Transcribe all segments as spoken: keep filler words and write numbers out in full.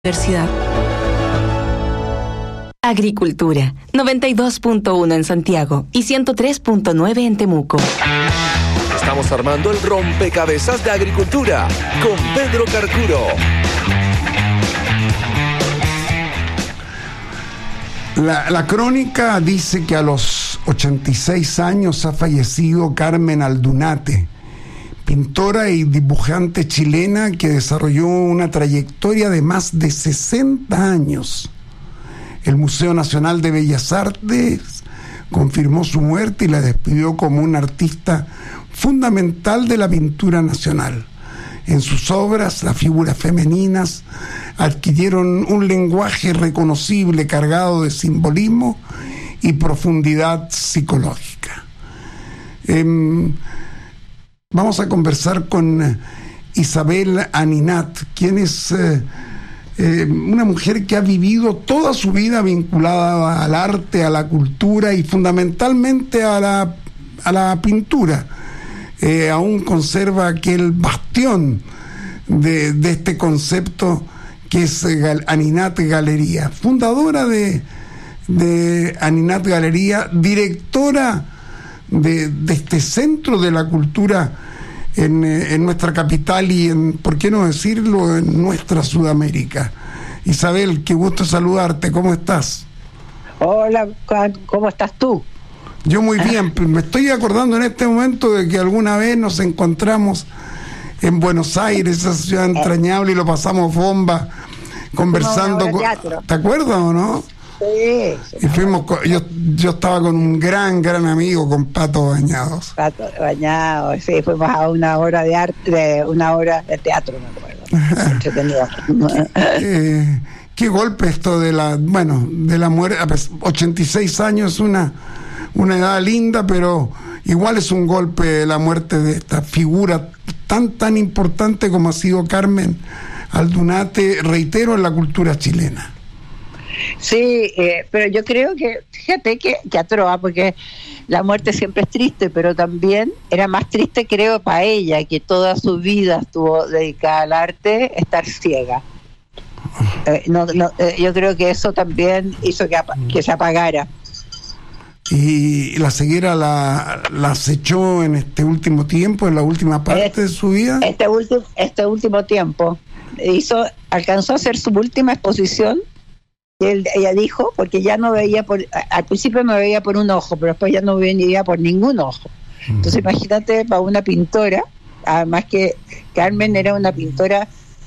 Universidad. Agricultura, noventa y dos punto uno en Santiago y ciento tres punto nueve en Temuco. Estamos armando el rompecabezas de agricultura con Pedro Carcuro. La, la crónica dice que a los ochenta y seis años ha fallecido Carmen Aldunate, pintora y dibujante chilena que desarrolló una trayectoria de más de sesenta años. El Museo Nacional de Bellas Artes confirmó su muerte y la despidió como una artista fundamental de la pintura nacional. En sus obras, las figuras femeninas adquirieron un lenguaje reconocible cargado de simbolismo y profundidad psicológica. Eh, vamos a conversar con Isabel Aninat, quien es eh, eh, una mujer que ha vivido toda su vida vinculada al arte, a la cultura y fundamentalmente a la, a la pintura. Eh, aún conserva aquel bastión de, de este concepto que es Gal, Aninat Galería, fundadora de, de Aninat Galería, directora de, de este centro de la cultura en, en nuestra capital y en, ¿por qué no decirlo?, en nuestra Sudamérica. Isabel, qué gusto saludarte, ¿cómo estás? Hola, ¿cómo estás tú? Yo muy bien, me estoy acordando en este momento de que alguna vez nos encontramos en Buenos Aires, esa ciudad entrañable, y lo pasamos bomba conversando. Con, ¿te acuerdas o no? Sí. sí y fuimos, con, yo, yo estaba con un gran, gran amigo, con Pato Bañados. Pato Bañados, sí, fuimos a una obra de arte, de una obra de teatro, me acuerdo. Entretenido. eh, qué golpe esto de la, bueno, de la muerte. ochenta y seis años es una una edad linda, pero igual es un golpe la muerte de esta figura tan tan importante como ha sido Carmen Aldunate, reitero, en la cultura chilena. Sí, eh, pero yo creo que, fíjate que, que atroa, porque la muerte siempre es triste, pero también era más triste, creo, para ella, que toda su vida estuvo dedicada al arte, estar ciega. Eh, no, no, eh, yo creo que eso también hizo que, que se apagara. Y la ceguera la, la acechó en este último tiempo, en la última parte este, de su vida. Este último, este último tiempo hizo, alcanzó a hacer su última exposición. Y él, ella dijo, porque ya no veía por, al principio no veía por un ojo, pero después ya no veía por ningún ojo. Entonces imagínate, para una pintora, además que Carmen era una pintora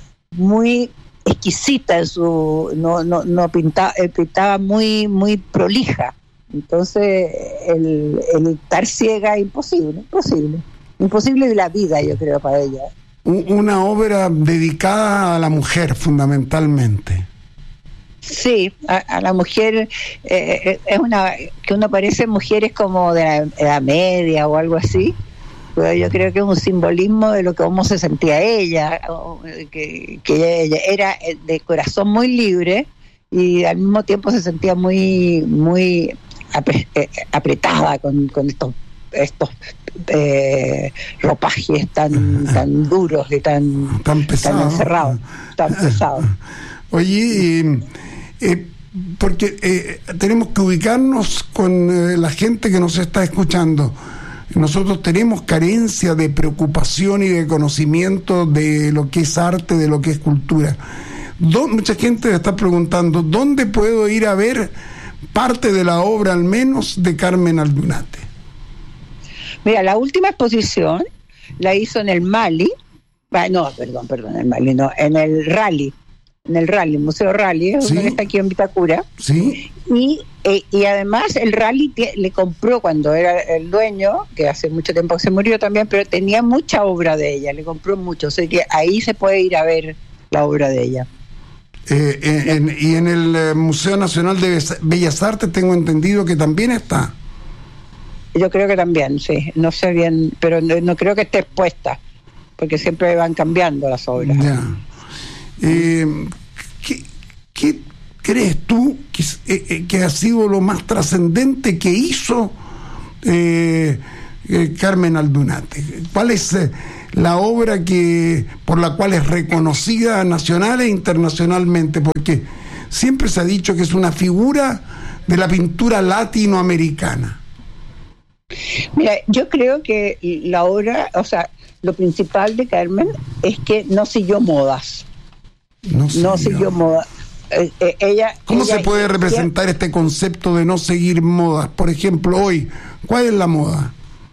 muy exquisita en su, no, no, no pintaba, pintaba muy, muy prolija. Entonces, el, el estar ciega es imposible, imposible. Imposible de la vida, yo creo, para ella. Una obra dedicada a la mujer, fundamentalmente. Sí, a, a la mujer, eh, es una, que uno parece mujeres como de la edad media o algo así, pero yo creo que es un simbolismo de lo que cómo se sentía ella, que, que ella era de corazón muy libre y al mismo tiempo se sentía muy, muy apretada con, con estos estos eh, ropajes tan tan duros y tan tan, pesado. tan encerrados, tan pesados. Oye, eh, eh, porque eh, tenemos que ubicarnos con eh, la gente que nos está escuchando. Nosotros tenemos carencia de preocupación y de conocimiento de lo que es arte, de lo que es cultura. Do, mucha gente está preguntando, ¿dónde puedo ir a ver parte de la obra, al menos, de Carmen Aldunate? Mira, la última exposición la hizo en el Mali, ah, no, perdón, perdón, en el Mali, no, en el Rally, en el Rally, Museo Rally, ¿sí? Uno que está aquí en Vitacura. Sí. Y, eh, y además el Rally t- le compró cuando era el dueño, que hace mucho tiempo que se murió también, pero tenía mucha obra de ella, le compró mucho, o sea que ahí se puede ir a ver la obra de ella. Eh, en, en, y en el eh, Museo Nacional de Bellas Artes tengo entendido que también está. Yo creo que también, sí, no sé bien, pero no, no creo que esté expuesta, porque siempre van cambiando las obras. Ya. Eh, ¿qué, ¿Qué crees tú que, eh, que ha sido lo más trascendente que hizo eh, eh, Carmen Aldunate? ¿Cuál es eh, la obra que por la cual es reconocida nacional e internacionalmente, porque siempre se ha dicho que es una figura de la pintura latinoamericana. Mira, yo creo que la obra, o sea, lo principal de Carmen es que no siguió modas. No, no siguió modas. Eh, eh, ella, ¿Cómo ella, se puede representar ella, este concepto de no seguir modas? Por ejemplo, hoy, ¿cuál es la moda?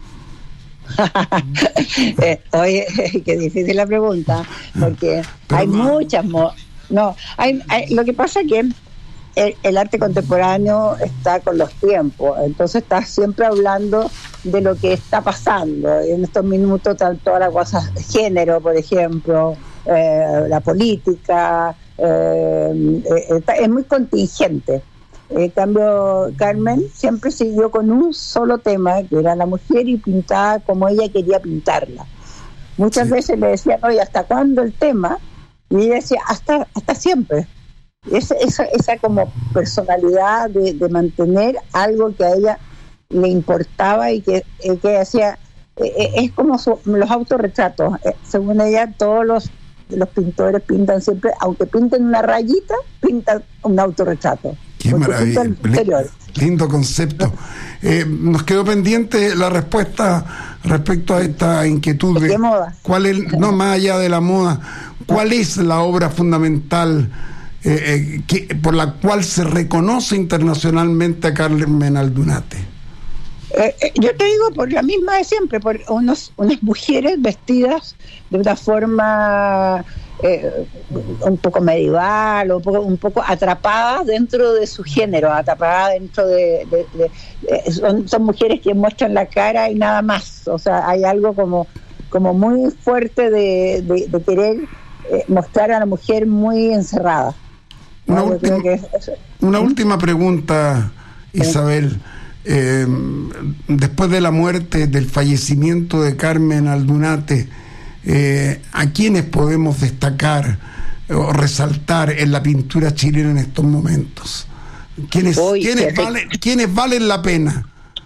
eh, oye, qué difícil la pregunta, porque Pero hay no. muchas modas. No, hay, hay, lo que pasa es que el, el arte contemporáneo está con los tiempos, entonces está siempre hablando de lo que está pasando. En estos minutos están todas las cosas, género, por ejemplo, eh, la política, eh, eh, es muy contingente. En cambio, Carmen siempre siguió con un solo tema, que era la mujer, y pintaba como ella quería pintarla. Muchas sí. veces le decían, oye, ¿hasta cuándo el tema? Y ella decía, hasta hasta siempre. Esa, esa, esa como personalidad de, de mantener algo que a ella le importaba y que, eh, que hacía, eh, es como su, los autorretratos. Eh, según ella, todos los, los pintores pintan siempre, aunque pinten una rayita, pintan un autorretrato. Qué maravilla, lindo concepto. Eh, nos quedó pendiente la respuesta respecto a esta inquietud de, ¿de qué moda? ¿Cuál es, no más allá de la moda, cuál es la obra fundamental eh, eh, que, por la cual se reconoce internacionalmente a Carmen Aldunate? Eh, eh, yo te digo por la misma de siempre, por unos, unas mujeres vestidas de una forma eh, un poco medieval, un poco, un poco atrapadas dentro de su género, atrapadas dentro de... de, de, de son, son mujeres que muestran la cara y nada más, o sea, hay algo como, como muy fuerte de, de, de querer eh, mostrar a la mujer muy encerrada. Una, ¿no? última, que es, es, una última pregunta, Isabel. Eh, después de la muerte, del fallecimiento de Carmen Aldunate, eh, ¿a quiénes podemos destacar o resaltar en la pintura chilena en estos momentos? ¿Quiénes, Uy, ¿quiénes, valen, ¿quiénes valen la pena?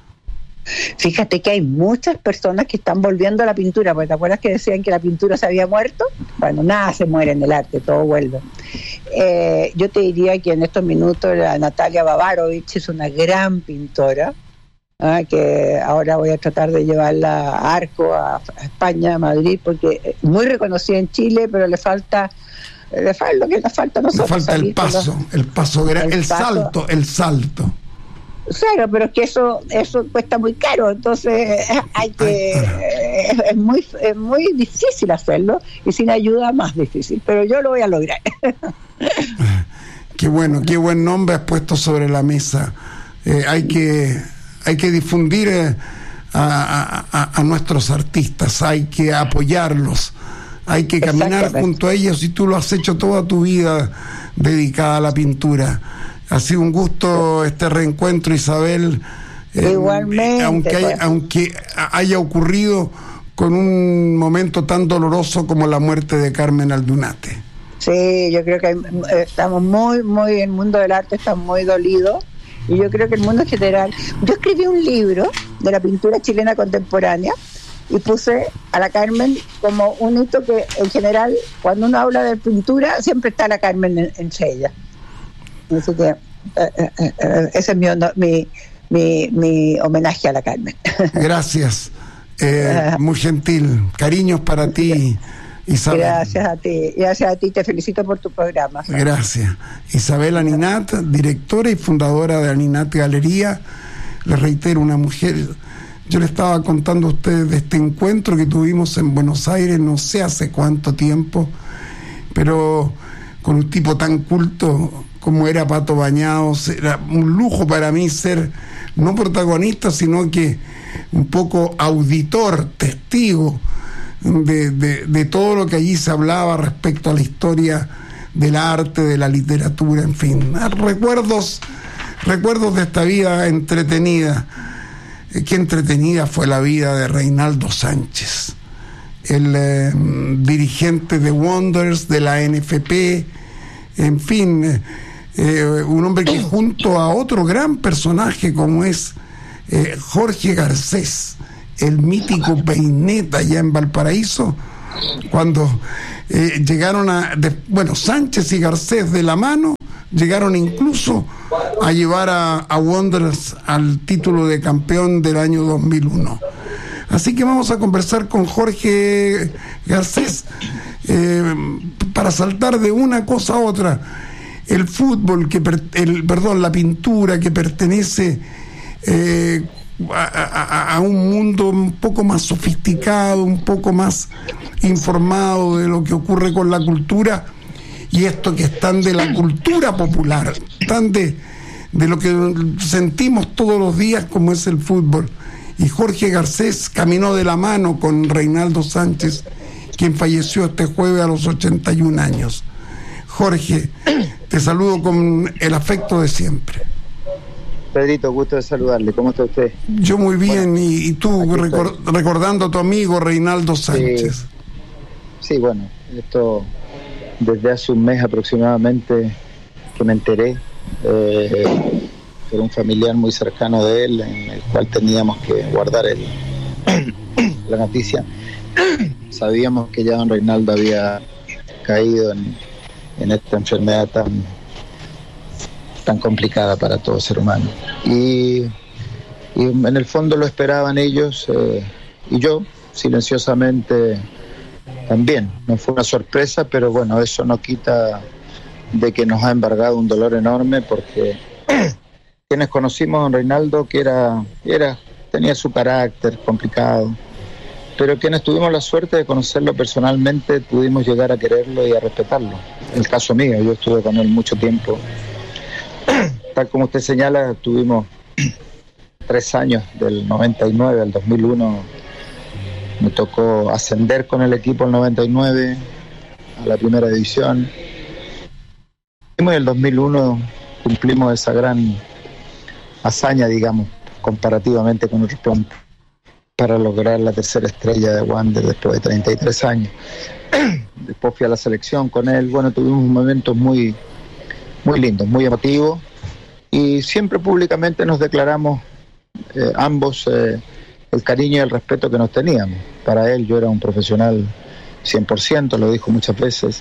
Fíjate que hay muchas personas que están volviendo a la pintura, porque ¿te acuerdas que decían que la pintura se había muerto? Bueno, nada se muere en el arte, todo vuelve. Eh, yo te diría que en estos minutos la Natalia Bavarovich es una gran pintora, ¿eh? Que ahora voy a tratar de llevarla a Arco, a, a España, a Madrid, porque es muy reconocida en Chile, pero le falta... Le falta lo que nos falta a nosotros. Le falta el paso, los, el paso, el, el paso, salto, el salto. Claro, pero es que eso eso cuesta muy caro, entonces hay que es, es muy es muy difícil hacerlo y sin ayuda más difícil, pero yo lo voy a lograr. Qué bueno, qué buen nombre has puesto sobre la mesa. Eh, hay que hay que difundir eh, a, a, a nuestros artistas, hay que apoyarlos, hay que caminar junto a ellos, y tú lo has hecho toda tu vida dedicada a la pintura. Ha sido un gusto este reencuentro, Isabel. Eh, Igualmente. Aunque haya, aunque haya ocurrido con un momento tan doloroso como la muerte de Carmen Aldunate. Sí, yo creo que hay, estamos muy, muy, el mundo del arte está muy dolido, y yo creo que el mundo en general. Yo escribí un libro de la pintura chilena contemporánea y puse a la Carmen como un hito que, en general, cuando uno habla de pintura, siempre está la Carmen en, entre ellas. Así que eh, eh, eh, ese es mi, mi, mi, mi homenaje a la Carmen. Gracias, eh, muy gentil. Cariños para ti, Isabel. Gracias a ti, gracias a ti, te felicito por tu programa. ¿Sabes? Gracias. Isabel Aninat, directora y fundadora de Aninat Galería. Les reitero, una mujer. Yo le estaba contando a ustedes de este encuentro que tuvimos en Buenos Aires, no sé hace cuánto tiempo, pero con un tipo tan culto como era Pato Bañados. Era un lujo para mí ser no protagonista, sino que un poco auditor, testigo de, de, de todo lo que allí se hablaba respecto a la historia del arte, de la literatura, en fin, recuerdos recuerdos de esta vida entretenida. Qué entretenida fue la vida de Reinaldo Sánchez, el eh, dirigente de Wonders, de la N F P, en fin, eh, Eh, un hombre que junto a otro gran personaje como es eh, Jorge Garcés, el mítico Peineta allá en Valparaíso, cuando eh, llegaron a, de, bueno, Sánchez y Garcés de la mano, llegaron incluso a llevar a, a Wanderers al título de campeón del año dos mil uno. Así que vamos a conversar con Jorge Garcés eh, para saltar de una cosa a otra. El fútbol, que per, el, perdón, la pintura que pertenece eh, a, a, a un mundo un poco más sofisticado, un poco más informado de lo que ocurre con la cultura, y esto que están de la cultura popular, están de, de lo que sentimos todos los días como es el fútbol. Y Jorge Garcés caminó de la mano con Reinaldo Sánchez, quien falleció este jueves a los ochenta y un años. Jorge, te saludo con el afecto de siempre. Pedrito, gusto de saludarle. ¿Cómo está usted? Yo muy bien. Bueno, y, y tú recor- estoy. recordando a tu amigo Reinaldo Sánchez. Sí, sí, bueno, esto desde hace un mes aproximadamente que me enteré eh, por un familiar muy cercano de él, en el cual teníamos que guardar el, la noticia. Sabíamos que ya don Reinaldo había caído en, en esta enfermedad tan tan complicada para todo ser humano. Y, y en el fondo lo esperaban ellos, eh, y yo, silenciosamente, también. No fue una sorpresa, pero bueno, eso no quita de que nos ha embargado un dolor enorme, porque quienes conocimos a don Reinaldo, que era, era, tenía su carácter complicado, pero quienes tuvimos la suerte de conocerlo personalmente, pudimos llegar a quererlo y a respetarlo. En el caso mío, yo estuve con él mucho tiempo. Tal como usted señala, tuvimos tres años, del noventa y nueve al dos mil uno. Me tocó ascender con el equipo el noventa y nueve a la primera división. Y en el dos mil uno cumplimos esa gran hazaña, digamos, comparativamente con otros planteles, para lograr la tercera estrella de Wander después de treinta y tres años. Después fui a la selección con él. Bueno, tuvimos momentos muy, muy lindos, muy emotivos. Y siempre públicamente nos declaramos eh, ambos eh, el cariño y el respeto que nos teníamos. Para él yo era un profesional cien por ciento, lo dijo muchas veces.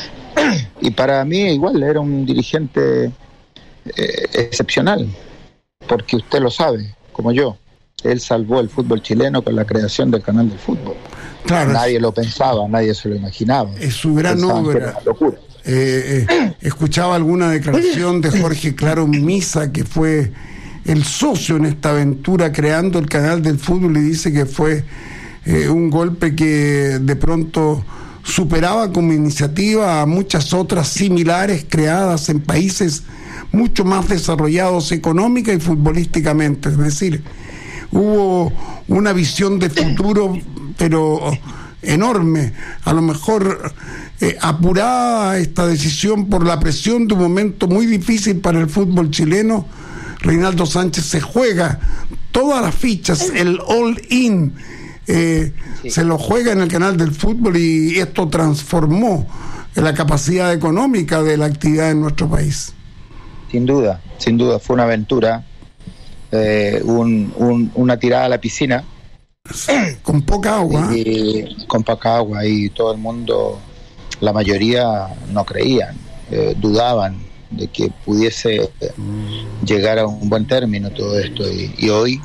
Y para mí igual era un dirigente eh, excepcional, porque usted lo sabe, como yo. Él salvó el fútbol chileno con la creación del canal del fútbol. Claro, nadie es, lo pensaba, nadie se lo imaginaba. Es su gran Pensaban obra. que era una locura. Eh, eh, escuchaba alguna declaración de Jorge Claro Misa, que fue el socio en esta aventura creando el canal del fútbol, y dice que fue eh, un golpe que de pronto superaba como iniciativa a muchas otras similares creadas en países mucho más desarrollados económica y futbolísticamente. Es decir, hubo una visión de futuro, pero enorme. A lo mejor eh, apurada esta decisión por la presión de un momento muy difícil para el fútbol chileno, Reinaldo Sánchez se juega todas las fichas, el all-in, eh, sí. se lo juega en el canal del fútbol, y esto transformó la capacidad económica de la actividad en nuestro país. Sin duda, sin duda, fue una aventura, eh, un, un, una tirada a la piscina. Con poca agua. Y, con poca agua, y todo el mundo, la mayoría no creían, eh, dudaban de que pudiese llegar a un buen término todo esto. Y, y hoy,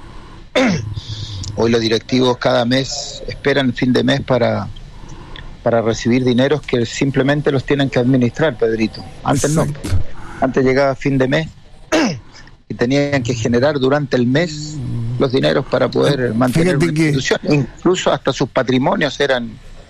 hoy los directivos cada mes esperan el fin de mes para, para recibir dineros que simplemente los tienen que administrar, Pedrito. Antes Exacto. no. Antes llegaba fin de mes y tenían que generar durante el mes los dineros para poder mantener Fíjate una institución. Que... Incluso hasta sus patrimonios eran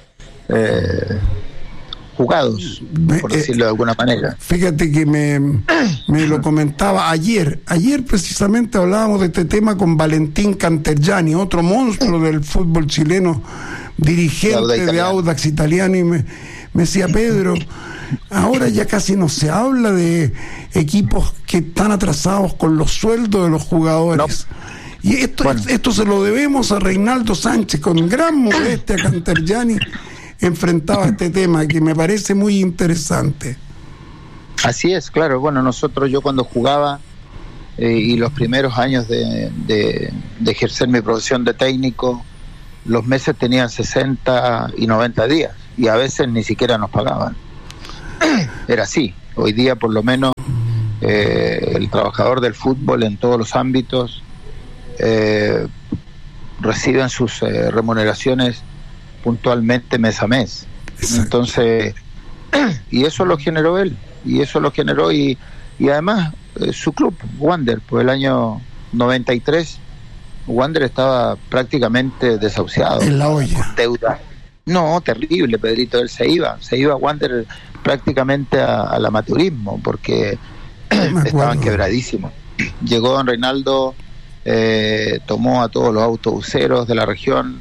eh, jugados, por eh, decirlo de alguna manera. Fíjate que me, me lo comentaba ayer. Ayer precisamente hablábamos de este tema con Valentín Cantergiani, otro monstruo del fútbol chileno, dirigente de Audax Italiano, y me, me decía: Pedro, ahora ya casi no se habla de equipos que están atrasados con los sueldos de los jugadores. No. Y esto, bueno. esto se lo debemos a Reinaldo Sánchez. Con gran modestia, Cantergiani enfrentaba este tema, que me parece muy interesante. Así es, claro. Bueno, nosotros, yo cuando jugaba, eh, y los primeros años de, de, de ejercer mi profesión de técnico, los meses tenían sesenta y noventa días y a veces ni siquiera nos pagaban. Era así. Hoy día por lo menos eh, el trabajador del fútbol en todos los ámbitos eh, reciben sus eh, remuneraciones puntualmente mes a mes. Entonces, y eso lo generó él, y eso lo generó y, y además eh, su club, Wander, por el año noventa y tres, Wander estaba prácticamente desahuciado. En la olla. Deuda. No, terrible, Pedrito, él se iba, se iba a Wander prácticamente a, al amateurismo, porque estaban quebradísimos. Llegó don Reinaldo, eh, tomó a todos los autobuseros de la región,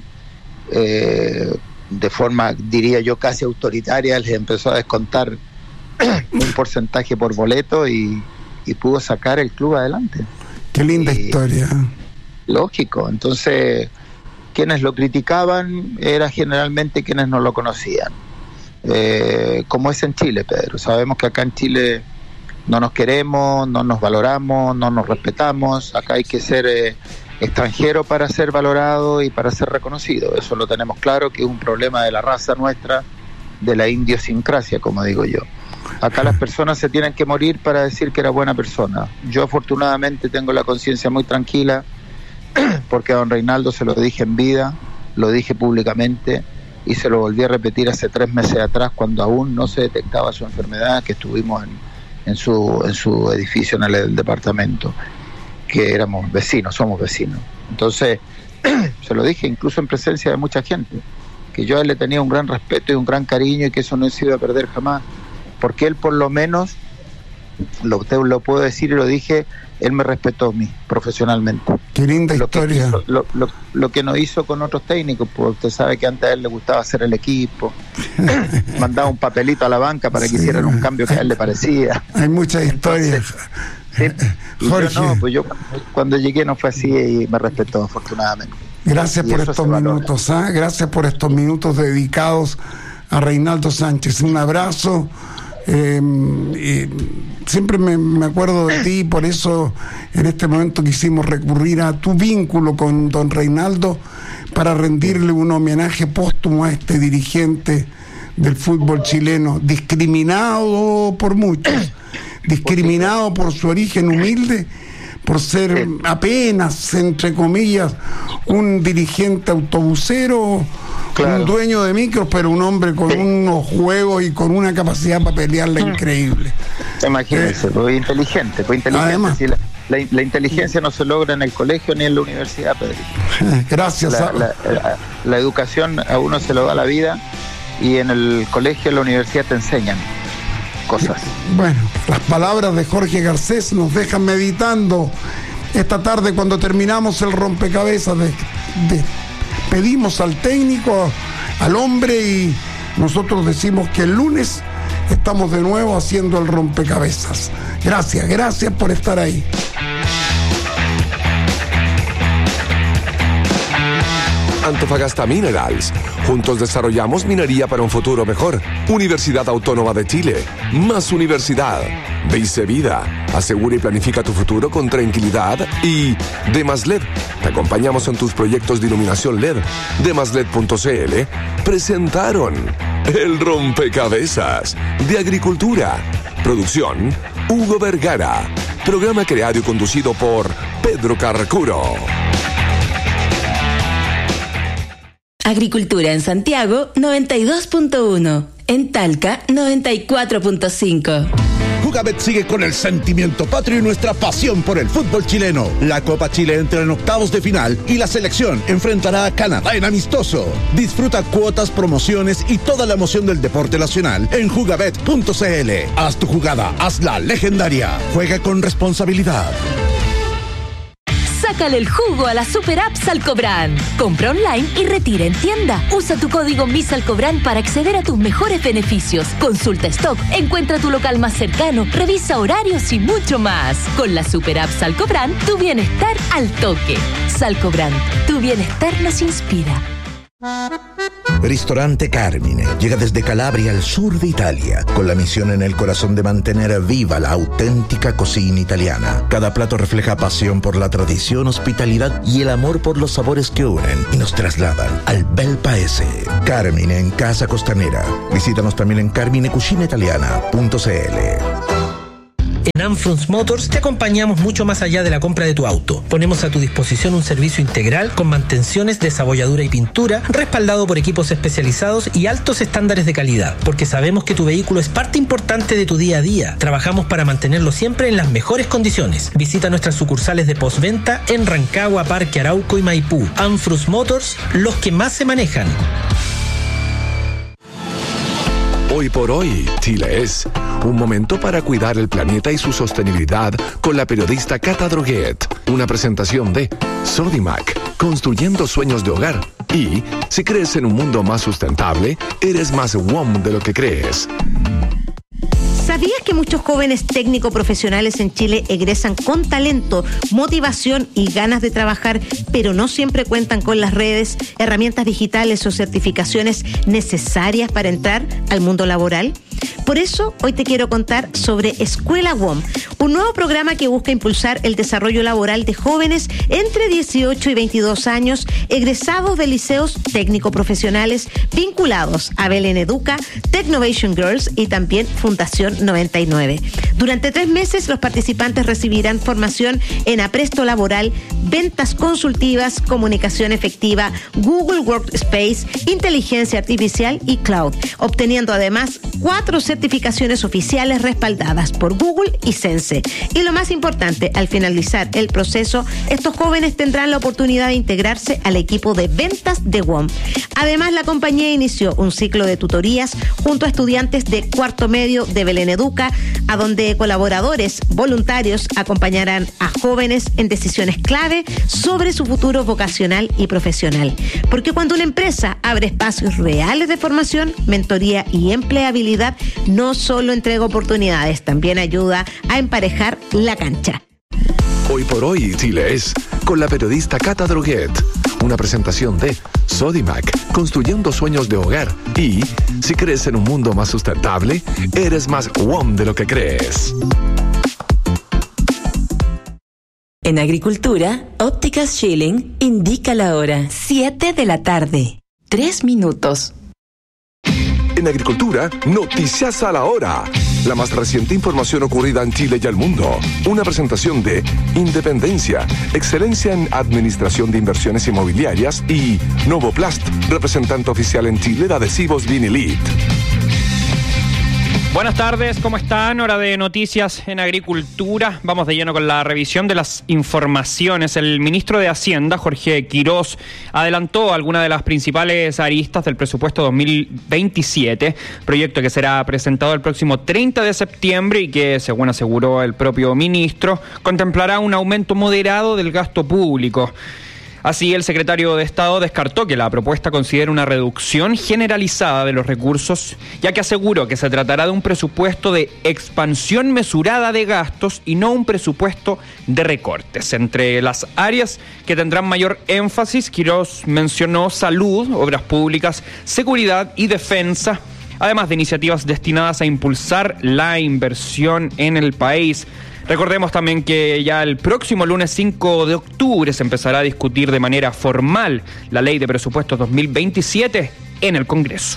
eh, de forma, diría yo, casi autoritaria, les empezó a descontar un porcentaje por boleto y, y pudo sacar el club adelante. Qué linda y, historia. Lógico, entonces quienes lo criticaban eran generalmente quienes no lo conocían. Eh, como es en Chile, Pedro, sabemos que acá en Chile no nos queremos, no nos valoramos, no nos respetamos, acá hay que ser eh, extranjero para ser valorado y para ser reconocido, eso lo tenemos claro, que es un problema de la raza nuestra, de la idiosincrasia, como digo yo. Acá las personas se tienen que morir para decir que era buena persona. Yo afortunadamente tengo la conciencia muy tranquila, porque a don Reinaldo se lo dije en vida, lo dije públicamente, y se lo volví a repetir hace tres meses atrás, cuando aún no se detectaba su enfermedad, que estuvimos en, en, su, en su edificio en el, el departamento, que éramos vecinos, somos vecinos. Entonces, se lo dije incluso en presencia de mucha gente, que yo a él le tenía un gran respeto y un gran cariño y que eso no se iba a perder jamás, porque él por lo menos, lo, te, lo puedo decir y lo dije, él me respetó a mí profesionalmente. Qué linda lo historia. Que hizo, lo, lo, lo que no hizo con otros técnicos, porque usted sabe que antes a él le gustaba hacer el equipo, mandaba un papelito a la banca para que sí, hicieran un cambio que a él le parecía. Hay muchas historias. Entonces, sí, Jorge. Yo no, pues yo cuando llegué no fue así y me respetó afortunadamente. Gracias y por estos minutos, ¿eh? Gracias por estos minutos dedicados a Reinaldo Sánchez. Un abrazo. Eh, eh, siempre me, me acuerdo de ti, por eso en este momento quisimos recurrir a tu vínculo con don Reinaldo para rendirle un homenaje póstumo a este dirigente del fútbol chileno, discriminado por muchos, discriminado por su origen humilde, por ser apenas, entre comillas, un dirigente autobusero, claro, un dueño de micros, pero un hombre con sí. unos juegos y con una capacidad para pelearla mm. increíble. Imagínese, eh, pues inteligente, pues inteligente. Además, si la, la, la inteligencia no se logra en el colegio ni en la universidad, Pedro. Gracias. La, la, la, la educación a uno se lo da la vida y en el colegio, en la universidad te enseñan cosas. Bueno, las palabras de Jorge Garcés nos dejan meditando esta tarde cuando terminamos el rompecabezas. De, de, pedimos al técnico, al hombre, y nosotros decimos que el lunes estamos de nuevo haciendo el rompecabezas. Gracias, gracias por estar ahí. Antofagasta Minerals. Juntos desarrollamos minería para un futuro mejor. Universidad Autónoma de Chile. Más universidad. Dice Vida. Asegura y planifica tu futuro con tranquilidad. Y Demas L E D. Te acompañamos en tus proyectos de iluminación L E D. Demas L E D punto c l presentaron El Rompecabezas de Agricultura. Producción Hugo Vergara. Programa creado y conducido por Pedro Carcuro. Agricultura en Santiago noventa y dos punto uno, en Talca noventa y cuatro punto cinco. Jugabet sigue con el sentimiento patrio y nuestra pasión por el fútbol chileno. La Copa Chile entra en octavos de final y la selección enfrentará a Canadá en amistoso. Disfruta cuotas, promociones y toda la emoción del deporte nacional en jugabet punto c l. Haz tu jugada, hazla legendaria. Juega con responsabilidad. Sácale el jugo a la super app Salcobrand. Compra online y retira en tienda. Usa tu código MISALCOBRAND para acceder a tus mejores beneficios. Consulta stock, encuentra tu local más cercano, revisa horarios y mucho más. Con la super app Salcobrand, tu bienestar al toque. Salcobrand, tu bienestar nos inspira. Ristorante Carmine llega desde Calabria al sur de Italia, con la misión en el corazón de mantener viva la auténtica cocina italiana. Cada plato refleja pasión por la tradición, hospitalidad y el amor por los sabores que unen y nos trasladan al bel paese. Carmine en Casa Costanera. Visítanos también en carmine cucina italiana punto c l. En Anfrons Motors te acompañamos mucho más allá de la compra de tu auto. Ponemos a tu disposición un servicio integral con mantenciones, desabolladura y pintura, respaldado por equipos especializados y altos estándares de calidad, porque sabemos que tu vehículo es parte importante de tu día a día. Trabajamos para mantenerlo siempre en las mejores condiciones. Visita nuestras sucursales de postventa en Rancagua, Parque Arauco y Maipú. Anfrons Motors, los que más se manejan. Hoy por hoy, Chile es un momento para cuidar el planeta y su sostenibilidad con la periodista Cata Droguet. Una presentación de Sodimac, construyendo sueños de hogar. Y si crees en un mundo más sustentable, eres más W O M de lo que crees. ¿Sabías que muchos jóvenes técnico profesionales en Chile egresan con talento, motivación y ganas de trabajar, pero no siempre cuentan con las redes, herramientas digitales o certificaciones necesarias para entrar al mundo laboral? Por eso, hoy te quiero contar sobre Escuela W O M, un nuevo programa que busca impulsar el desarrollo laboral de jóvenes entre dieciocho y veintidós años, egresados de liceos técnico-profesionales vinculados a Belén Educa, Technovation Girls y también Fundación noventa y nueve. Durante tres meses, los participantes recibirán formación en apresto laboral, ventas consultivas, comunicación efectiva, Google Workspace, inteligencia artificial y cloud, obteniendo además cuatro certificaciones oficiales respaldadas por Google y Sense. Y lo más importante, al finalizar el proceso, estos jóvenes tendrán la oportunidad de integrarse al equipo de ventas de W O M. Además, la compañía inició un ciclo de tutorías junto a estudiantes de cuarto medio de Belén Educa, a donde colaboradores voluntarios acompañarán a jóvenes en decisiones clave sobre su futuro vocacional y profesional. Porque cuando una empresa abre espacios reales de formación, mentoría y empleabilidad, no solo entrega oportunidades, también ayuda a emparejar la cancha. Hoy por hoy, Chile es con la periodista Cata Droguet. Una presentación de Sodimac, construyendo sueños de hogar. Y si crees en un mundo más sustentable, eres más W O M de lo que crees. En Agricultura, Ópticas Schilling indica la hora. siete de la tarde. Tres minutos. En Agricultura, noticias a la hora. La más reciente información ocurrida en Chile y el mundo. Una presentación de Independencia, excelencia en administración de inversiones inmobiliarias y Novoplast, representante oficial en Chile de adhesivos Vinilit. Buenas tardes, ¿cómo están? Hora de noticias en Agricultura. Vamos de lleno con la revisión de las informaciones. El ministro de Hacienda, Jorge Quirós, adelantó algunas de las principales aristas del presupuesto dos mil veintisiete, proyecto que será presentado el próximo treinta de septiembre y que, según aseguró el propio ministro, contemplará un aumento moderado del gasto público. Así, el secretario de Estado descartó que la propuesta considere una reducción generalizada de los recursos, ya que aseguró que se tratará de un presupuesto de expansión mesurada de gastos y no un presupuesto de recortes. Entre las áreas que tendrán mayor énfasis, Quirós mencionó salud, obras públicas, seguridad y defensa, además de iniciativas destinadas a impulsar la inversión en el país. Recordemos también que ya el próximo lunes cinco de octubre se empezará a discutir de manera formal la Ley de Presupuestos dos mil veintisiete en el Congreso.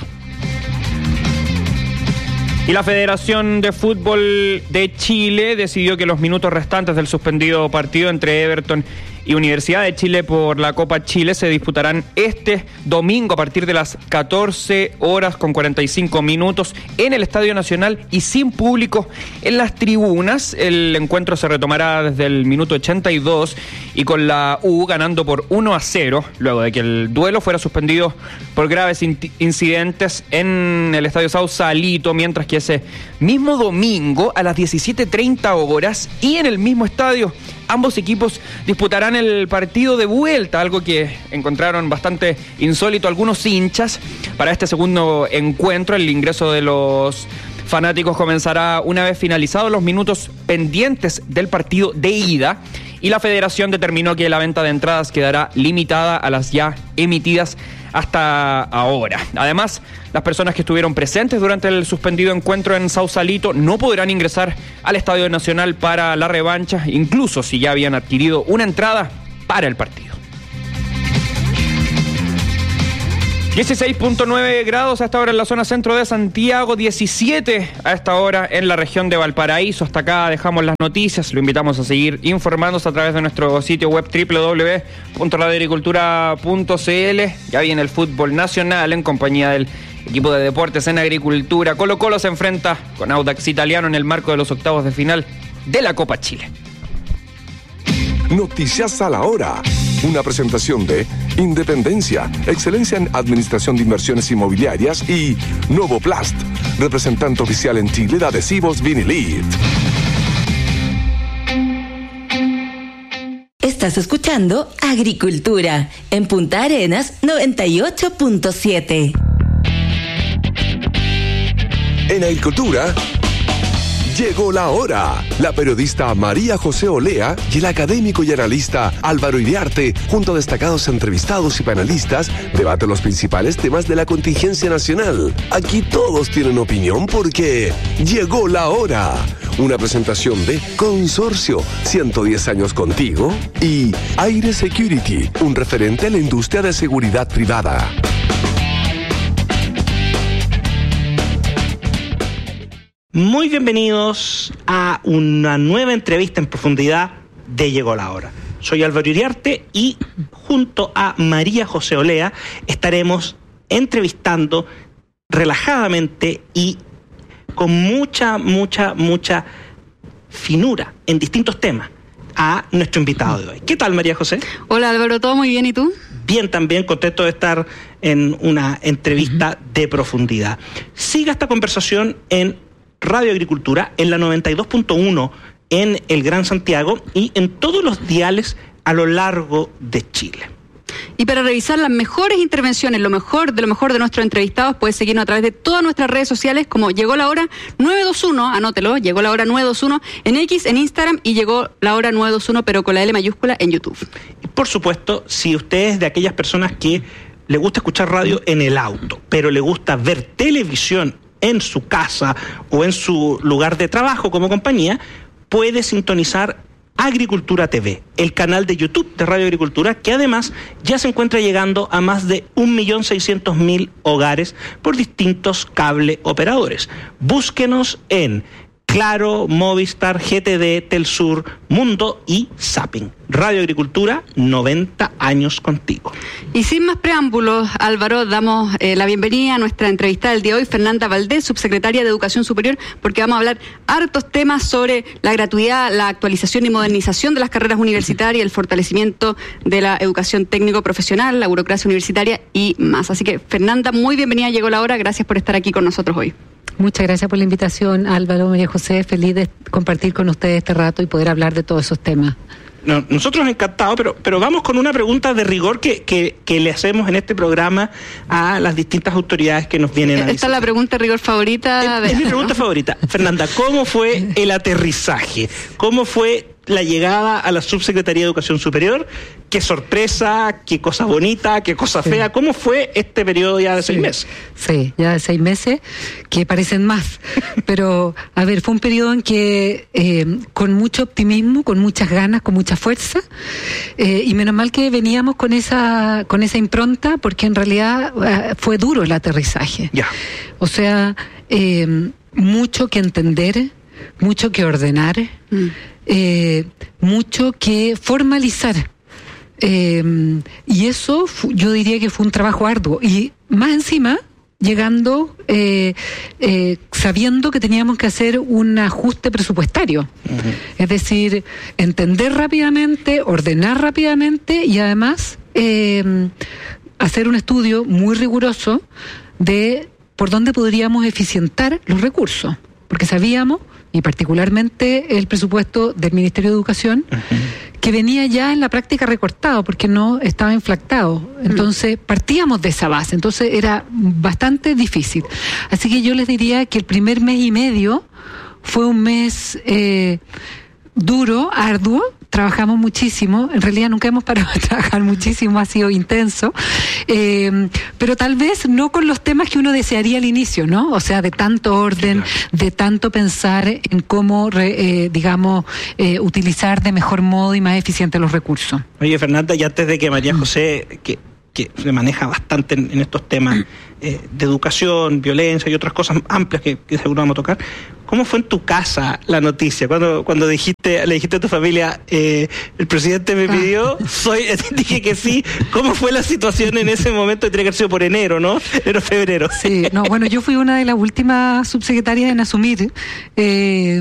Y la Federación de Fútbol de Chile decidió que los minutos restantes del suspendido partido entre Everton y Universidad de Chile por la Copa Chile se disputarán este domingo a partir de las catorce horas con cuarenta y cinco minutos en el Estadio Nacional y sin público en las tribunas. El encuentro se retomará desde el minuto ochenta y dos y con la U ganando por uno a cero, luego de que el duelo fuera suspendido por graves in- incidentes en el Estadio Sausalito, mientras que ese mismo domingo a las diecisiete treinta horas y en el mismo estadio ambos equipos disputarán el partido de vuelta, algo que encontraron bastante insólito algunos hinchas. Para este segundo encuentro, el ingreso de los fanáticos comenzará una vez finalizados los minutos pendientes del partido de ida, y la federación determinó que la venta de entradas quedará limitada a las ya emitidas hasta ahora. Además, las personas que estuvieron presentes durante el suspendido encuentro en Sausalito no podrán ingresar al Estadio Nacional para la revancha, incluso si ya habían adquirido una entrada para el partido. dieciséis punto nueve grados a esta hora en la zona centro de Santiago, diecisiete a esta hora en la región de Valparaíso. Hasta acá dejamos las noticias. Lo invitamos a seguir informándose a través de nuestro sitio web doble u doble u doble u punto radio agricultura punto c l. Ya viene el fútbol nacional en compañía del equipo de deportes en agricultura. Colo Colo se enfrenta con Audax Italiano en el marco de los octavos de final de la Copa Chile. Noticias a la hora. Una presentación de Independencia, excelencia en administración de inversiones inmobiliarias, y Novoplast, representante oficial en Chile de adhesivos Vinilit. Estás escuchando Agricultura en Punta Arenas noventa y ocho punto siete. En Agricultura llegó la hora. La periodista María José Olea y el académico y analista Álvaro Iriarte, junto a destacados entrevistados y panelistas, debaten los principales temas de la contingencia nacional. Aquí todos tienen opinión porque llegó la hora. Una presentación de Consorcio, ciento diez años contigo, y Aire Security, un referente a la industria de seguridad privada. Muy bienvenidos a una nueva entrevista en profundidad de Llegó la Hora. Soy Álvaro Iriarte y junto a María José Olea estaremos entrevistando relajadamente y con mucha, mucha, mucha finura en distintos temas a nuestro invitado de hoy. ¿Qué tal, María José? Hola, Álvaro, ¿todo muy bien? ¿Y tú? Bien, también contento de estar en una entrevista uh-huh. de profundidad. Siga esta conversación en Radio Agricultura, en la noventa y dos punto uno en el Gran Santiago y en todos los diales a lo largo de Chile. Y para revisar las mejores intervenciones, lo mejor de lo mejor de nuestros entrevistados, puedes seguirnos a través de todas nuestras redes sociales como Llegó la Hora nueve dos uno, anótelo, Llegó la Hora nueve dos uno en X, en Instagram, y Llegó la Hora nueve dos uno, pero con la L mayúscula, en YouTube. Y por supuesto, si usted es de aquellas personas que le gusta escuchar radio en el auto, pero le gusta ver televisión en su casa o en su lugar de trabajo como compañía, puede sintonizar Agricultura T V, el canal de YouTube de Radio Agricultura, que además ya se encuentra llegando a más de un millón seiscientos mil hogares por distintos cable operadores. Búsquenos en Claro, Movistar, G T D, Telsur, Mundo y Zapping. Radio Agricultura, noventa años contigo. Y sin más preámbulos, Álvaro, damos eh, la bienvenida a nuestra entrevistada del día de hoy, Fernanda Valdés, subsecretaria de Educación Superior, porque vamos a hablar hartos temas sobre la gratuidad, la actualización y modernización de las carreras universitarias, el fortalecimiento de la educación técnico-profesional, la burocracia universitaria y más. Así que, Fernanda, muy bienvenida, llegó la hora, gracias por estar aquí con nosotros hoy. Muchas gracias por la invitación, Álvaro, María José, feliz de compartir con ustedes este rato y poder hablar de todos esos temas. No, nosotros encantados, pero, pero vamos con una pregunta de rigor que, que, que le hacemos en este programa a las distintas autoridades que nos vienen a visitar. Esta es la pregunta de rigor favorita. Es, es mi pregunta favorita. Fernanda, ¿cómo fue el aterrizaje? ¿Cómo fue la llegada a la Subsecretaría de Educación Superior? ¿Qué sorpresa? ¿Qué cosa bonita? ¿Qué cosa fea? Sí. ¿Cómo fue este periodo ya de seis sí. meses? Sí, ya de seis meses, que parecen más. Pero, a ver, fue un periodo en que eh, con mucho optimismo, con muchas ganas, con mucha fuerza, eh, y menos mal que veníamos con esa con esa impronta, porque en realidad eh, fue duro el aterrizaje. Ya. O sea, eh, mucho que entender, mucho que ordenar, mm. eh, mucho que formalizar. Eh, y eso yo diría que fue un trabajo arduo, y más encima llegando eh, eh, sabiendo que teníamos que hacer un ajuste presupuestario, uh-huh. es decir, entender rápidamente, ordenar rápidamente y además eh, hacer un estudio muy riguroso de por dónde podríamos eficientar los recursos, porque sabíamos, y particularmente el presupuesto del Ministerio de Educación, uh-huh. que venía ya en la práctica recortado porque no estaba inflactado. Entonces partíamos de esa base, entonces era bastante difícil. Así que yo les diría que el primer mes y medio fue un mes eh, duro, arduo, trabajamos muchísimo, en realidad nunca hemos parado de trabajar muchísimo, ha sido intenso, eh, pero tal vez no con los temas que uno desearía al inicio, ¿no? O sea, de tanto orden, sí, claro, de tanto pensar en cómo, re, eh, digamos, eh, utilizar de mejor modo y más eficiente los recursos. Oye, Fernanda, y antes de que María José, que, que se maneja bastante en, en estos temas eh, de educación, violencia y otras cosas amplias que, que seguro vamos a tocar, ¿cómo fue en tu casa la noticia? Cuando cuando dijiste le dijiste a tu familia, eh, el presidente me pidió, soy dije que sí. ¿Cómo fue la situación en ese momento? Tiene que haber sido por enero, ¿no? Enero, febrero. Sí, no, bueno, yo fui una de las últimas subsecretarias en asumir. Eh,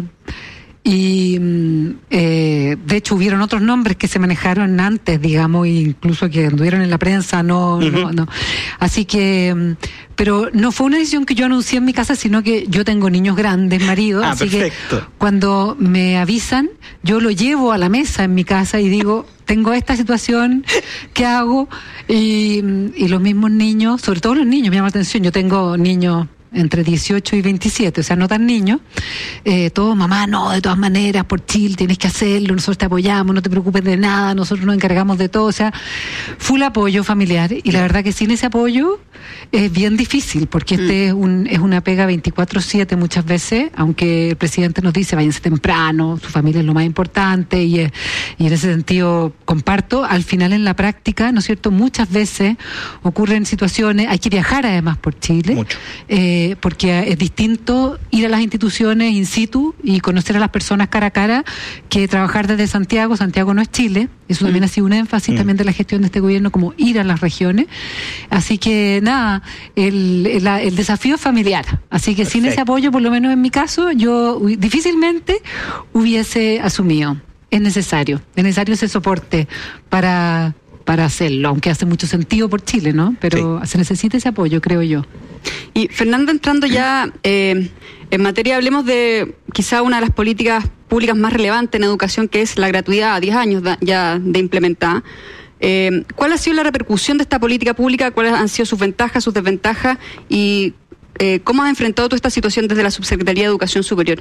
Y eh, de hecho hubieron otros nombres que se manejaron antes, digamos, incluso que anduvieron en la prensa, no, uh-huh. no, no. Así que, pero no fue una decisión que yo anuncié en mi casa, sino que yo tengo niños grandes, marido, ah, así perfecto. que cuando me avisan, yo lo llevo a la mesa en mi casa y digo, tengo esta situación, ¿qué hago? Y, y los mismos niños, sobre todo los niños, me llama la atención, yo tengo niños entre dieciocho y veintisiete, o sea, no tan niños, eh, todo, mamá, no, de todas maneras, por Chile, tienes que hacerlo, nosotros te apoyamos, no te preocupes de nada, nosotros nos encargamos de todo, o sea, full apoyo familiar, y la verdad que sin ese apoyo es bien difícil, porque este mm. es, un, es una pega veinticuatro siete muchas veces, aunque el presidente nos dice, váyanse temprano, su familia es lo más importante, y, y en ese sentido comparto, al final en la práctica, ¿no es cierto?, muchas veces ocurren situaciones, hay que viajar además por Chile, mucho. Eh, porque es distinto ir a las instituciones in situ y conocer a las personas cara a cara que trabajar desde Santiago. Santiago no es Chile, eso también mm. ha sido un énfasis mm. también de la gestión de este gobierno, como ir a las regiones. Así que nada, el, el, el desafío es familiar, así que Perfecto. Sin ese apoyo, por lo menos en mi caso, yo difícilmente hubiese asumido. Es necesario, es necesario ese soporte para... para hacerlo, aunque hace mucho sentido por Chile, ¿no? Pero sí. se necesita ese apoyo, creo yo. Y Fernanda, entrando ya eh, en materia, hablemos de quizá una de las políticas públicas más relevantes en educación, que es la gratuidad a diez años da, ya de implementada. Eh, ¿Cuál ha sido la repercusión de esta política pública? ¿Cuáles han sido sus ventajas, sus desventajas? ¿Y eh, cómo has enfrentado tú esta situación desde la Subsecretaría de Educación Superior?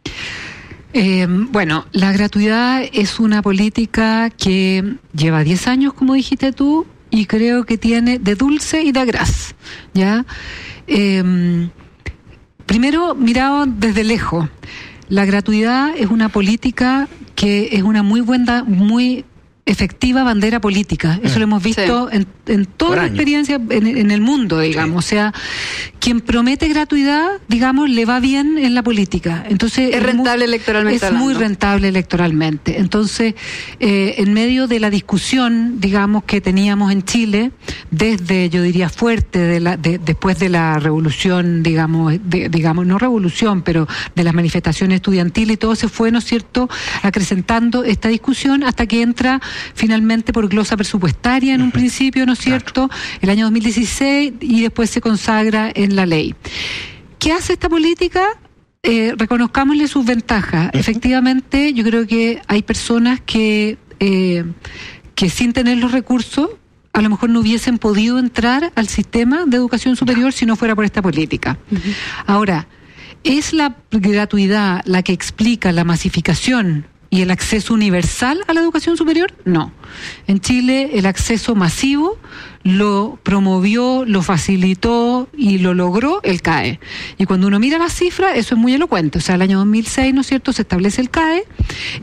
Eh, bueno, la gratuidad es una política que lleva diez años, como dijiste tú, y creo que tiene de dulce y de agraz, ¿ya? Eh, primero, mirado desde lejos, la gratuidad es una política que es una muy buena, muy efectiva bandera política. Eso mm. lo hemos visto sí. en, en toda la experiencia en, en el mundo, digamos. Sí. O sea, quien promete gratuidad, digamos, le va bien en la política. Entonces es, es rentable muy, electoralmente. Es hablando. muy rentable electoralmente. Entonces, eh, en medio de la discusión, digamos, que teníamos en Chile, desde, yo diría, fuerte, de la, de, después de la revolución, digamos, de, digamos, no revolución, pero de las manifestaciones estudiantiles y todo, se fue, ¿no es cierto?, acrecentando esta discusión hasta que entra finalmente por glosa presupuestaria en un principio, ¿no es cierto?, claro. el año dos mil dieciséis, y después se consagra en la ley. ¿Qué hace esta política? Eh, reconozcámosle sus ventajas. Uh-huh. Efectivamente, yo creo que hay personas que, eh, que sin tener los recursos, a lo mejor no hubiesen podido entrar al sistema de educación superior si no fuera por esta política. Uh-huh. Ahora, ¿es la gratuidad la que explica la masificación y el acceso universal a la educación superior? No. En Chile el acceso masivo lo promovió, lo facilitó y lo logró el C A E. Y cuando uno mira las cifras, eso es muy elocuente. O sea, el año dos mil seis, ¿no es cierto?, se establece el C A E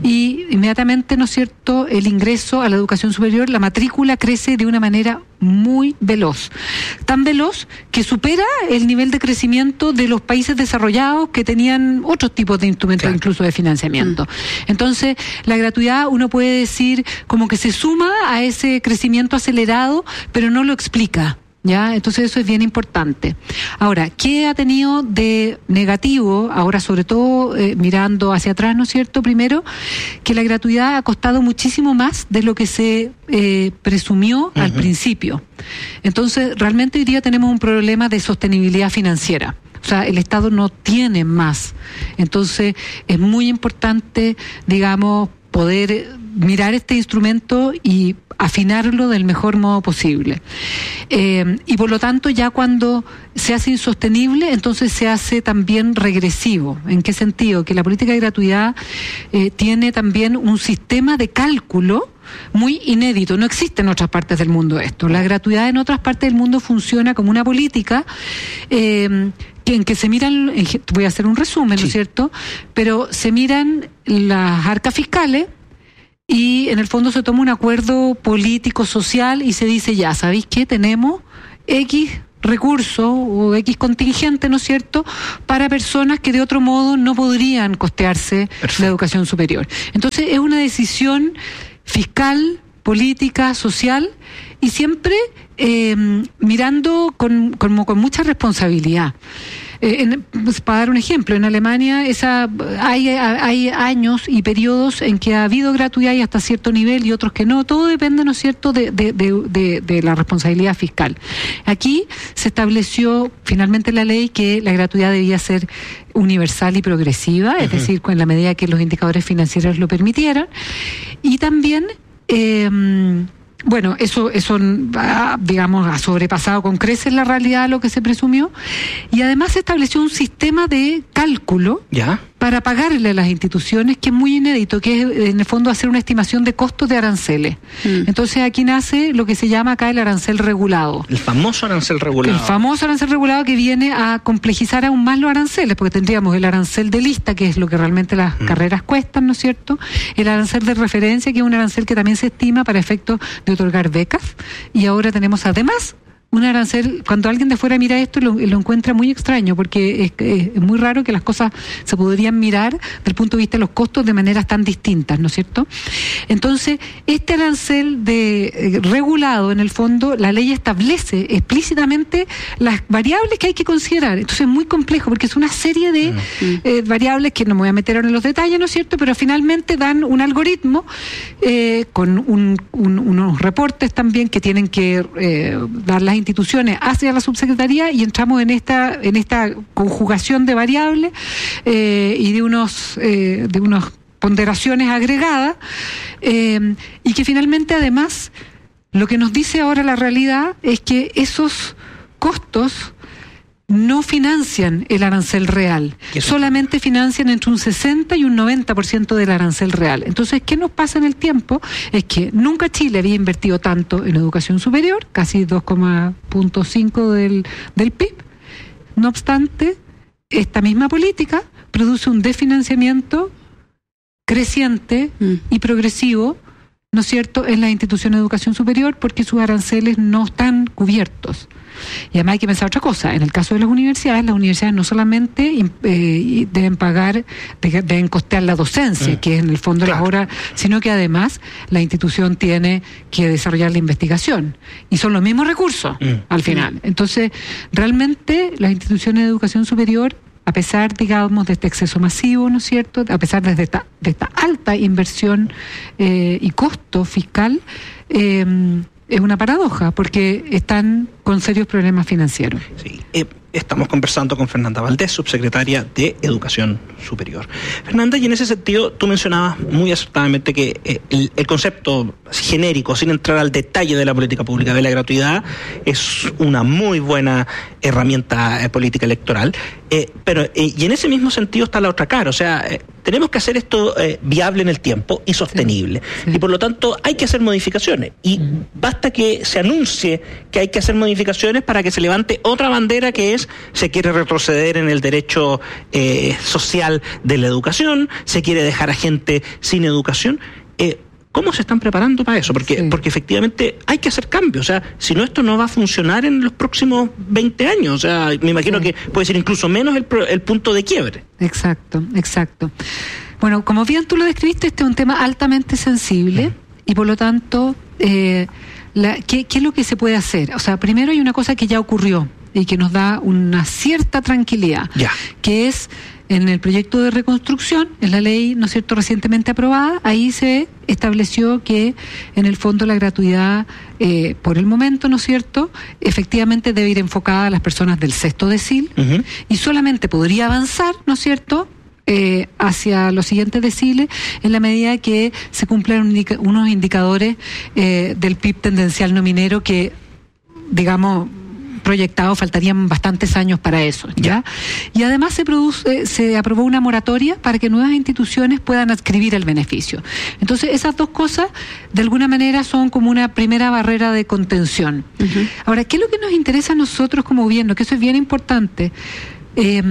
y inmediatamente, ¿no es cierto?, el ingreso a la educación superior, la matrícula crece de una manera muy veloz. Tan veloz que supera el nivel de crecimiento de los países desarrollados que tenían otros tipos de instrumentos, claro. incluso de financiamiento. Entonces, la gratuidad, uno puede decir como que se suma a ese crecimiento acelerado, pero no lo explica, ¿ya? Entonces eso es bien importante. Ahora, ¿qué ha tenido de negativo? Ahora, sobre todo, eh, mirando hacia atrás, ¿no es cierto? Primero, que la gratuidad ha costado muchísimo más de lo que se eh, presumió uh-huh. al principio. Entonces, realmente hoy día tenemos un problema de sostenibilidad financiera. O sea, el Estado no tiene más. Entonces, es muy importante, digamos, poder mirar este instrumento y afinarlo del mejor modo posible. Eh, y por lo tanto, ya cuando se hace insostenible, entonces se hace también regresivo. ¿En qué sentido? Que la política de gratuidad eh, tiene también un sistema de cálculo muy inédito. No existe en otras partes del mundo esto. La gratuidad en otras partes del mundo funciona como una política eh, que, en que se miran, en, voy a hacer un resumen, sí. ¿no es cierto? Pero se miran las arcas fiscales y en el fondo se toma un acuerdo político, social y se dice, ya, ¿sabéis qué? Tenemos X recurso o X contingente, ¿no es cierto?, para personas que de otro modo no podrían costearse Perfecto. La educación superior. Entonces es una decisión fiscal, política, social y siempre eh, mirando con, con, con mucha responsabilidad. Eh, en, pues, para dar un ejemplo, en Alemania esa hay, hay años y periodos en que ha habido gratuidad y hasta cierto nivel y otros que no. Todo depende, ¿no es cierto?, de, de, de, de, de la responsabilidad fiscal. Aquí se estableció finalmente la ley que la gratuidad debía ser universal y progresiva, uh-huh. es decir, en la medida que los indicadores financieros lo permitieran. Y también... Eh, Bueno, eso, eso digamos, ha sobrepasado con creces la realidad lo que se presumió. Y además se estableció un sistema de cálculo ¿Ya? para pagarle a las instituciones que es muy inédito, que es en el fondo hacer una estimación de costos de aranceles. Mm. Entonces aquí nace lo que se llama acá el arancel regulado. El famoso arancel regulado. El famoso arancel regulado que viene a complejizar aún más los aranceles, porque tendríamos el arancel de lista, que es lo que realmente las mm. carreras cuestan, ¿no es cierto? El arancel de referencia, que es un arancel que también se estima para efectos de otorgar becas, y ahora tenemos además un arancel. Cuando alguien de fuera mira esto lo, lo encuentra muy extraño, porque es, es muy raro que las cosas se podrían mirar desde el punto de vista de los costos de maneras tan distintas, ¿no es cierto? Entonces, este arancel de eh, regulado, en el fondo, la ley establece explícitamente las variables que hay que considerar. Entonces es muy complejo, porque es una serie de eh, variables que no me voy a meter ahora en los detalles, ¿no es cierto? Pero finalmente dan un algoritmo eh, con un, un, unos reportes también que tienen que eh, dar las instituciones hacia la subsecretaría, y entramos en esta en esta conjugación de variables eh, y de unos eh, de unas ponderaciones agregadas eh, y que finalmente además lo que nos dice ahora la realidad es que esos costos no financian el arancel real, solamente financian entre un sesenta y un noventa por ciento del arancel real. Entonces, ¿qué nos pasa en el tiempo? Es que nunca Chile había invertido tanto en educación superior, casi dos coma cinco del, del P I B. No obstante, esta misma política produce un desfinanciamiento creciente mm. y progresivo, ¿no es cierto?, en las instituciones de educación superior, porque sus aranceles no están cubiertos. Y además hay que pensar otra cosa. En el caso de las universidades, las universidades no solamente eh, deben pagar, deben costear la docencia, mm. que es en el fondo claro. las horas, sino que además la institución tiene que desarrollar la investigación. Y son los mismos recursos mm. al final. Entonces, realmente las instituciones de educación superior, a pesar, digamos, de este exceso masivo, ¿no es cierto?, a pesar de esta, de esta alta inversión eh, y costo fiscal, eh, es una paradoja, porque están con serios problemas financieros. Sí, eh, estamos conversando con Fernanda Valdés, subsecretaria de Educación Superior. Fernanda, y en ese sentido, tú mencionabas muy acertadamente que eh, el, el concepto genérico, sin entrar al detalle de la política pública de la gratuidad, es una muy buena herramienta eh, política electoral, eh, pero eh, y en ese mismo sentido está la otra cara, o sea, eh, tenemos que hacer esto eh, viable en el tiempo y sostenible, sí, sí. y por lo tanto hay que hacer modificaciones, y mm. basta que se anuncie que hay que hacer modificaciones para que se levante otra bandera, que es: se quiere retroceder en el derecho eh, social de la educación, se quiere dejar a gente sin educación. Eh, ¿Cómo se están preparando para eso? Porque, sí. porque efectivamente hay que hacer cambios. O sea, si no, esto no va a funcionar en los próximos veinte años. O sea, me imagino sí. que puede ser incluso menos el, el punto de quiebre. Exacto, exacto. Bueno, como bien tú lo describiste, este es un tema altamente sensible mm. y por lo tanto, eh, la, ¿qué, ¿qué es lo que se puede hacer? O sea, primero hay una cosa que ya ocurrió y que nos da una cierta tranquilidad, ya. que es en el proyecto de reconstrucción, en la ley, ¿no es cierto?, recientemente aprobada, ahí se estableció que en el fondo la gratuidad, eh, por el momento, ¿no es cierto?, efectivamente debe ir enfocada a las personas del sexto decil uh-huh. y solamente podría avanzar, ¿no es cierto?, eh, hacia los siguientes deciles en la medida que se cumplen indica- unos indicadores eh, del P I B tendencial no minero que, digamos, proyectado, faltarían bastantes años para eso, ¿ya? Y además se produce, se aprobó una moratoria para que nuevas instituciones puedan adscribir el beneficio. Entonces, esas dos cosas, de alguna manera, son como una primera barrera de contención. Uh-huh. Ahora, ¿qué es lo que nos interesa a nosotros como gobierno? Que eso es bien importante. Eh,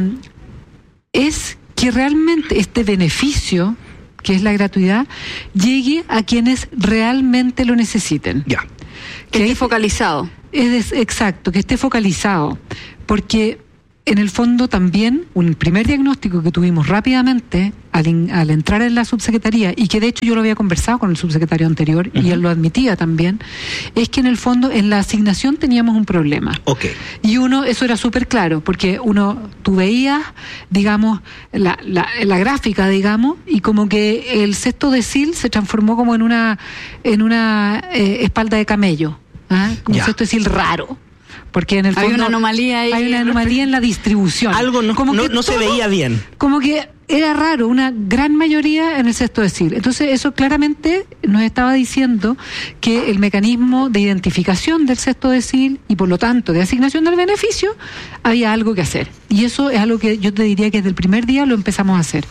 es que realmente este beneficio, que es la gratuidad, llegue a quienes realmente lo necesiten. Ya. Que esté focalizado. Es exacto, que esté focalizado, porque en el fondo también un primer diagnóstico que tuvimos rápidamente al, in, al entrar en la subsecretaría, y que de hecho yo lo había conversado con el subsecretario anterior, uh-huh. y él lo admitía también, es que en el fondo en la asignación teníamos un problema. Okay. Y uno, eso era súper claro, porque uno, tú veías, digamos, la, la, la gráfica, digamos, y como que el sexto decil se transformó como en una, en una eh, espalda de camello, ¿ah? Como un sexto decil raro. Porque en el fondo hay una anomalía ahí. Hay una anomalía en la distribución. Algo no, como no, que no se veía bien. Como que era raro, una gran mayoría en el sexto decil. Entonces eso claramente nos estaba diciendo que el mecanismo de identificación del sexto decil y por lo tanto de asignación del beneficio, había algo que hacer. Y eso es algo que yo te diría que desde el primer día lo empezamos a hacer.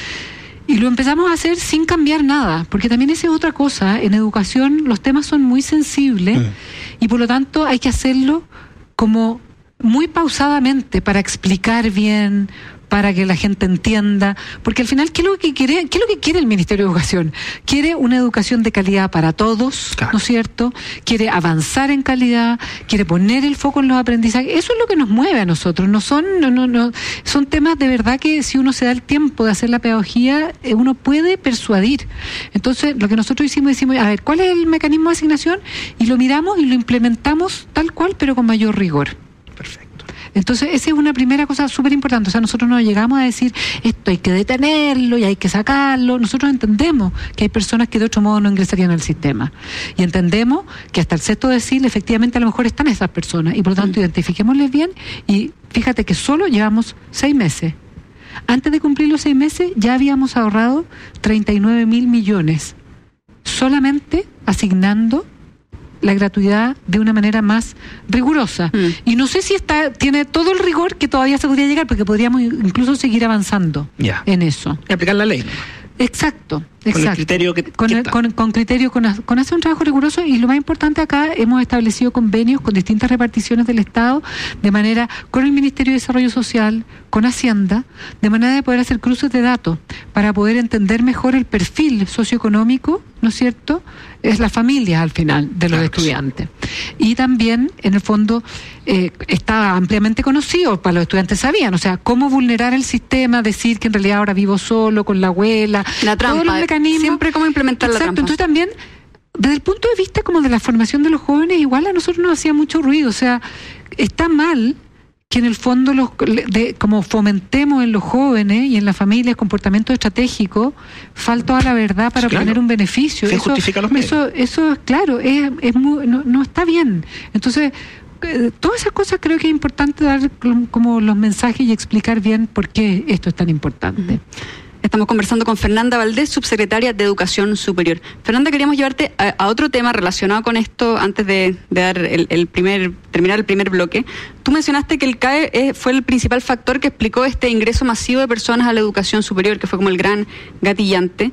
Y lo empezamos a hacer sin cambiar nada, porque también esa es otra cosa. En educación los temas son muy sensibles mm. y por lo tanto hay que hacerlo como muy pausadamente para explicar bien, para que la gente entienda, porque al final, ¿qué es lo que quiere, qué es lo que quiere el Ministerio de Educación? Quiere una educación de calidad para todos, claro. ¿no es cierto? Quiere avanzar en calidad, quiere poner el foco en los aprendizajes. Eso es lo que nos mueve a nosotros. No son, no, no, no, son temas de verdad que si uno se da el tiempo de hacer la pedagogía, uno puede persuadir. Entonces, lo que nosotros hicimos, decimos, a ver, ¿cuál es el mecanismo de asignación? Y lo miramos y lo implementamos tal cual, pero con mayor rigor. Perfecto. Entonces, esa es una primera cosa súper importante. O sea, nosotros no llegamos a decir, esto hay que detenerlo y hay que sacarlo. Nosotros entendemos que hay personas que de otro modo no ingresarían al sistema. Y entendemos que hasta el sexto decil, efectivamente, a lo mejor están esas personas. Y por lo tanto, mm. identifiquémosles bien. Y fíjate que solo llevamos seis meses. Antes de cumplir los seis meses, ya habíamos ahorrado treinta y nueve mil millones. Solamente asignando la gratuidad de una manera más rigurosa. Mm. Y no sé si está tiene todo el rigor que todavía se podría llegar, porque podríamos incluso seguir avanzando yeah. en eso. Y aplicar la ley. Exacto, exacto. Con el criterio que, con, que el, con, con criterio, con, con hacer un trabajo riguroso, y lo más importante acá, hemos establecido convenios con distintas reparticiones del Estado, de manera, con el Ministerio de Desarrollo Social, con Hacienda, de manera de poder hacer cruces de datos, para poder entender mejor el perfil socioeconómico, ¿no es cierto?, es la familia al final de los claro estudiantes. Sí. Y también, en el fondo, eh, está ampliamente conocido, para los estudiantes sabían, o sea, cómo vulnerar el sistema, decir que en realidad ahora vivo solo, con la abuela, la trampa, todos los mecanismos. Siempre cómo implementar Exacto. la trampa. Entonces también, desde el punto de vista como de la formación de los jóvenes, igual a nosotros nos hacía mucho ruido, o sea, está mal que en el fondo los de, como fomentemos en los jóvenes y en las familias comportamientos estratégicos, falta a la verdad para sí, obtener claro. un beneficio. Se eso, justifica los medios. Eso, eso claro, es, es muy, no, no está bien. Entonces, eh, todas esas cosas creo que es importante dar como los mensajes y explicar bien por qué esto es tan importante. Uh-huh. Estamos conversando con Fernanda Valdés, subsecretaria de Educación Superior. Fernanda, queríamos llevarte a, a otro tema relacionado con esto antes de, de dar el, el primer, terminar el primer bloque. Tú mencionaste que el C A E eh, fue el principal factor que explicó este ingreso masivo de personas a la educación superior, que fue como el gran gatillante.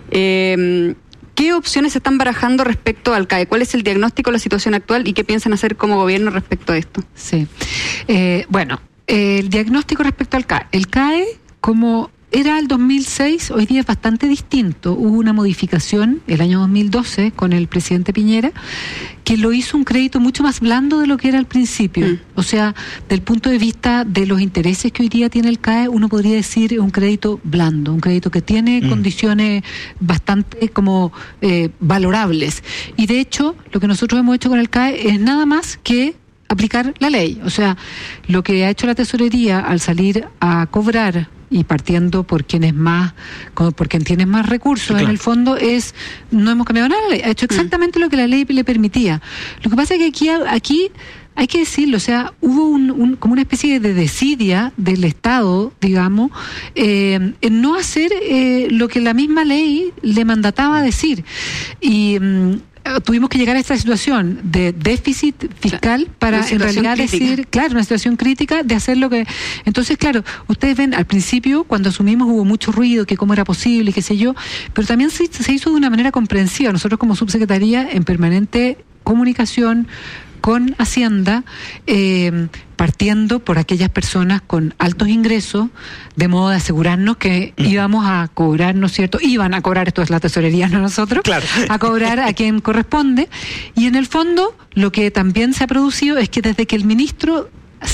Eh, ¿Qué opciones se están barajando respecto al C A E? ¿Cuál es el diagnóstico de la situación actual y qué piensan hacer como gobierno respecto a esto? Sí. Eh, bueno, eh, el diagnóstico respecto al C A E. El C A E, como era el dos mil seis, hoy día es bastante distinto. Hubo una modificación el año dos mil doce con el presidente Piñera que lo hizo un crédito mucho más blando de lo que era al principio. Mm. O sea, del punto de vista de los intereses que hoy día tiene el C A E, uno podría decir un crédito blando, un crédito que tiene mm. condiciones bastante como eh, valorables. Y de hecho, lo que nosotros hemos hecho con el C A E es nada más que aplicar la ley. O sea, lo que ha hecho la tesorería al salir a cobrar y partiendo por quienes más, por quien tiene más recursos, claro. en el fondo es, no hemos cambiado nada, ha hecho exactamente mm. lo que la ley le permitía. Lo que pasa es que aquí, aquí hay que decirlo, o sea, hubo un, un, como una especie de desidia del Estado, digamos, eh, en no hacer eh, lo que la misma ley le mandataba decir. Y mm, tuvimos que llegar a esta situación de déficit fiscal para en realidad crítica. decir, claro, una situación crítica de hacer lo que... Entonces, claro, ustedes ven, al principio, cuando asumimos hubo mucho ruido, que cómo era posible, qué sé yo, pero también se, se hizo de una manera comprensiva. Nosotros como subsecretaría, en permanente comunicación con Hacienda, eh, partiendo por aquellas personas con altos ingresos, de modo de asegurarnos que mm. íbamos a cobrar, ¿no es cierto? Iban a cobrar, esto es la tesorería, no nosotros, claro. a cobrar a quien corresponde. Y en el fondo, lo que también se ha producido es que desde que el ministro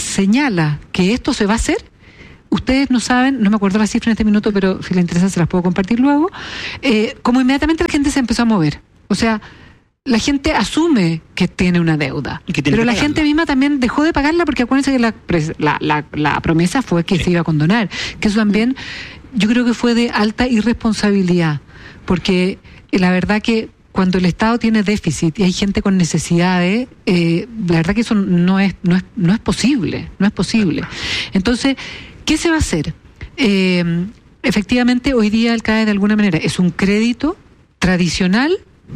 señala que esto se va a hacer, ustedes no saben, no me acuerdo la cifra en este minuto, pero si les interesa se las puedo compartir luego, eh, como inmediatamente la gente se empezó a mover. O sea, la gente asume que tiene una deuda, pero la gente misma también dejó de pagarla porque acuérdense que la, la, la, la promesa fue que sí. se iba a condonar, que eso también yo creo que fue de alta irresponsabilidad, porque la verdad que cuando el Estado tiene déficit y hay gente con necesidades, eh, la verdad que eso no es, no es, no es posible, no es posible. Entonces, ¿qué se va a hacer? Eh, efectivamente, hoy día el C A E de alguna manera es un crédito tradicional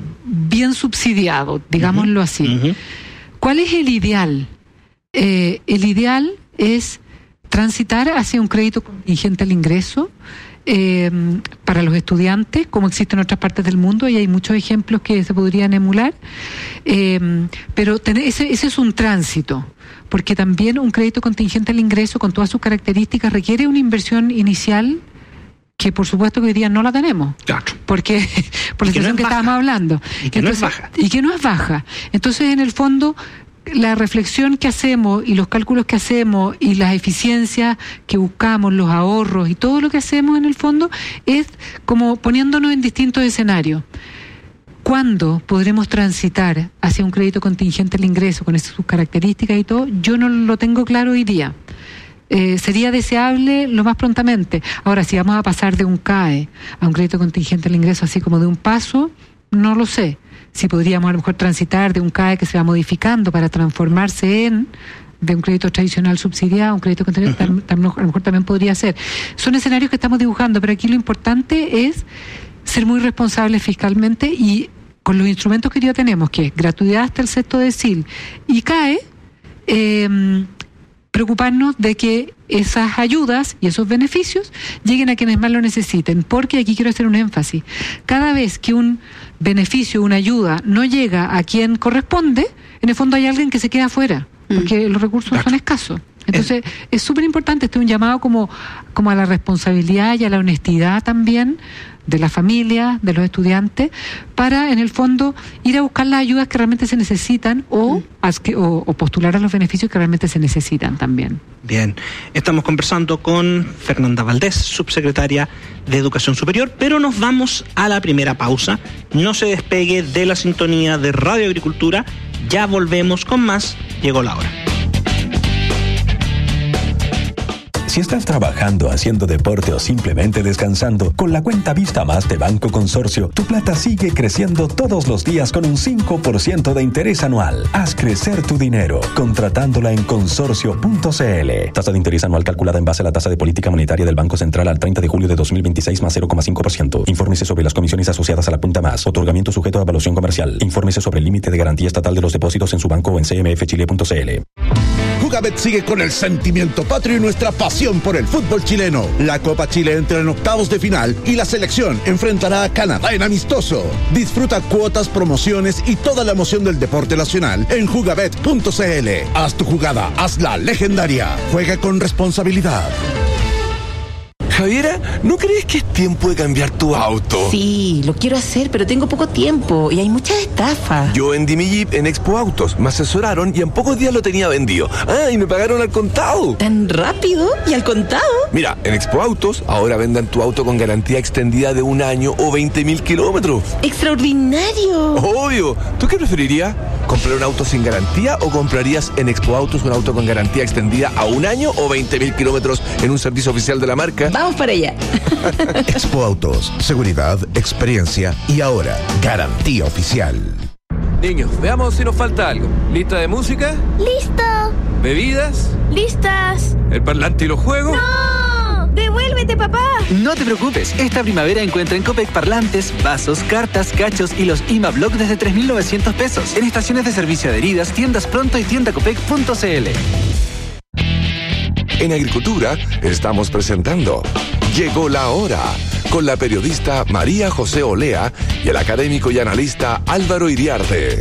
bien subsidiado, digámoslo uh-huh. así. Uh-huh. ¿Cuál es el ideal? Eh, el ideal es transitar hacia un crédito contingente al ingreso eh, para los estudiantes, como existe en otras partes del mundo, y hay muchos ejemplos que se podrían emular, eh, pero tener, ese, ese es un tránsito, porque también un crédito contingente al ingreso, con todas sus características, requiere una inversión inicial que por supuesto que hoy día no la tenemos, claro. porque por la situación que, no que estábamos hablando. Y que Entonces, no es baja. Y que no es baja. Entonces, en el fondo, la reflexión que hacemos y los cálculos que hacemos y las eficiencias que buscamos, los ahorros y todo lo que hacemos en el fondo es como poniéndonos en distintos escenarios. ¿Cuándo podremos transitar hacia un crédito contingente al ingreso con esas sus características y todo? Yo no lo tengo claro hoy día. Eh, sería deseable lo más prontamente. Ahora, si vamos a pasar de un C A E a un crédito contingente al ingreso así como de un paso, no lo sé. Si podríamos a lo mejor transitar de un C A E que se va modificando para transformarse en de un crédito tradicional subsidiado a un crédito contingente, uh-huh. a lo mejor también podría ser. Son escenarios que estamos dibujando, pero aquí lo importante es ser muy responsables fiscalmente y con los instrumentos que ya tenemos, que es gratuidad hasta el sexto decil y C A E, eh, preocuparnos de que esas ayudas y esos beneficios lleguen a quienes más lo necesiten, porque aquí quiero hacer un énfasis. Cada vez que un beneficio, una ayuda, no llega a quien corresponde, en el fondo hay alguien que se queda afuera, porque mm. los recursos claro. son escasos. Entonces, es súper importante, este es un llamado como, como a la responsabilidad y a la honestidad también de la familia, de los estudiantes, para en el fondo ir a buscar las ayudas que realmente se necesitan o, mm. o, o postular a los beneficios que realmente se necesitan también. Bien, estamos conversando con Fernanda Valdés, subsecretaria de Educación Superior, pero nos vamos a la primera pausa. No se despegue de la sintonía de Radio Agricultura, ya volvemos con más, llegó la hora. Si estás trabajando, haciendo deporte o simplemente descansando, con la cuenta Vista Más de Banco Consorcio, tu plata sigue creciendo todos los días con un cinco por ciento de interés anual. Haz crecer tu dinero, contratándola en consorcio punto c l. Tasa de interés anual calculada en base a la tasa de política monetaria del Banco Central al treinta de julio de dos mil veintiséis más cero coma cinco por ciento. Infórmese sobre las comisiones asociadas a la punta más. Otorgamiento sujeto a evaluación comercial. Infórmese sobre el límite de garantía estatal de los depósitos en su banco o en c m f chile punto c l. Jugabet sigue con el sentimiento patrio y nuestra pasión por el fútbol chileno. La Copa Chile entra en octavos de final y la selección enfrentará a Canadá en amistoso. Disfruta cuotas, promociones y toda la emoción del deporte nacional en jugabet punto c l. Haz tu jugada, hazla legendaria. Juega con responsabilidad. Javiera, ¿no crees que es tiempo de cambiar tu auto? Sí, lo quiero hacer, pero tengo poco tiempo y hay muchas estafas. Yo vendí mi Jeep en Expo Autos, me asesoraron y en pocos días lo tenía vendido. Ah, y me pagaron al contado. ¿Tan rápido? ¿Y al contado? Mira, en Expo Autos ahora vendan tu auto con garantía extendida de un año o veinte mil kilómetros. ¡Extraordinario! Obvio. ¿Tú qué preferirías? ¿Comprar un auto sin garantía o comprarías en Expo Autos un auto con garantía extendida a un año o veinte mil kilómetros en un servicio oficial de la marca? Vamos para allá. Expo Autos, seguridad, experiencia y ahora garantía oficial. Niños, veamos si nos falta algo. ¿Lista de música? ¡Listo! ¿Bebidas? ¡Listas! ¿El parlante y los juegos? ¡No! ¡Devuélvete, papá! No te preocupes, esta primavera encuentra en Copec parlantes, vasos, cartas, cachos y los I M A Block desde tres mil novecientos pesos. En estaciones de servicio adheridas, tiendas Pronto y tienda copec punto c l. En Agricultura estamos presentando Llegó la Hora, con la periodista María José Olea y el académico y analista Álvaro Iriarte.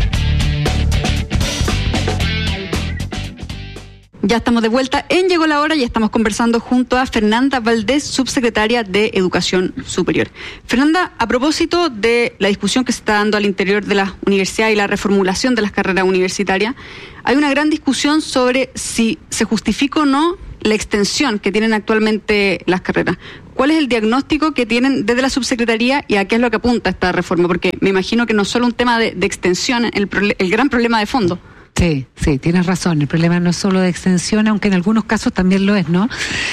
Ya estamos de vuelta en Llegó la Hora y estamos conversando junto a Fernanda Valdés, subsecretaria de Educación Superior. Fernanda, a propósito de la discusión que se está dando al interior de la universidad y la reformulación de las carreras universitarias, hay una gran discusión sobre si se justifica o no la extensión que tienen actualmente las carreras. ¿Cuál es el diagnóstico que tienen desde la subsecretaría y a qué es lo que apunta esta reforma? Porque me imagino que no es solo un tema de, de extensión, el, el gran problema de fondo. Sí, sí, tienes razón. El problema no es solo de extensión, aunque en algunos casos también lo es, ¿no?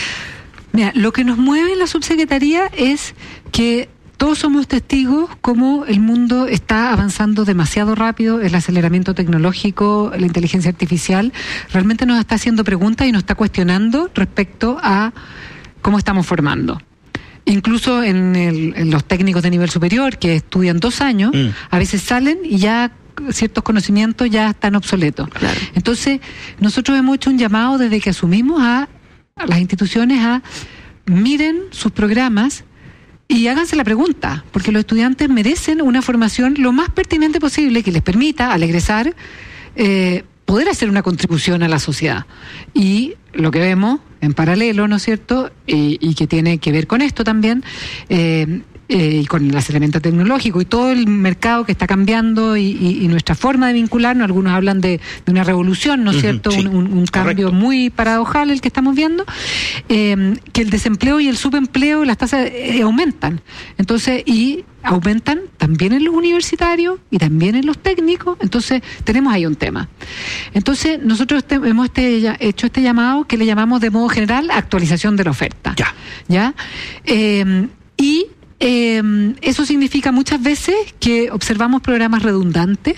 Mira, lo que nos mueve en la subsecretaría es que todos somos testigos cómo el mundo está avanzando demasiado rápido, el aceleramiento tecnológico, la inteligencia artificial, realmente nos está haciendo preguntas y nos está cuestionando respecto a cómo estamos formando. Incluso en, el, en los técnicos de nivel superior que estudian dos años, mm. a veces salen y ya ciertos conocimientos ya están obsoletos. Claro. Entonces, nosotros hemos hecho un llamado desde que asumimos a, a las instituciones a miren sus programas y háganse la pregunta, porque los estudiantes merecen una formación lo más pertinente posible que les permita, al egresar, eh, poder hacer una contribución a la sociedad. Y lo que vemos en paralelo, ¿no es cierto?, y, y que tiene que ver con esto también, eh, eh, y con el aceleramiento tecnológico y todo el mercado que está cambiando y, y, y nuestra forma de vincularnos. Algunos hablan de, de una revolución, ¿no es uh-huh, cierto?, sí, un, un, un cambio muy paradojal el que estamos viendo, eh, que el desempleo y el subempleo, las tasas eh, aumentan. Entonces, y aumentan también en los universitarios y también en los técnicos. Entonces tenemos ahí un tema. Entonces nosotros te, hemos este, hecho este llamado que le llamamos de modo general actualización de la oferta. Ya. ¿Ya? Eh, y eh, eso significa muchas veces que observamos programas redundantes,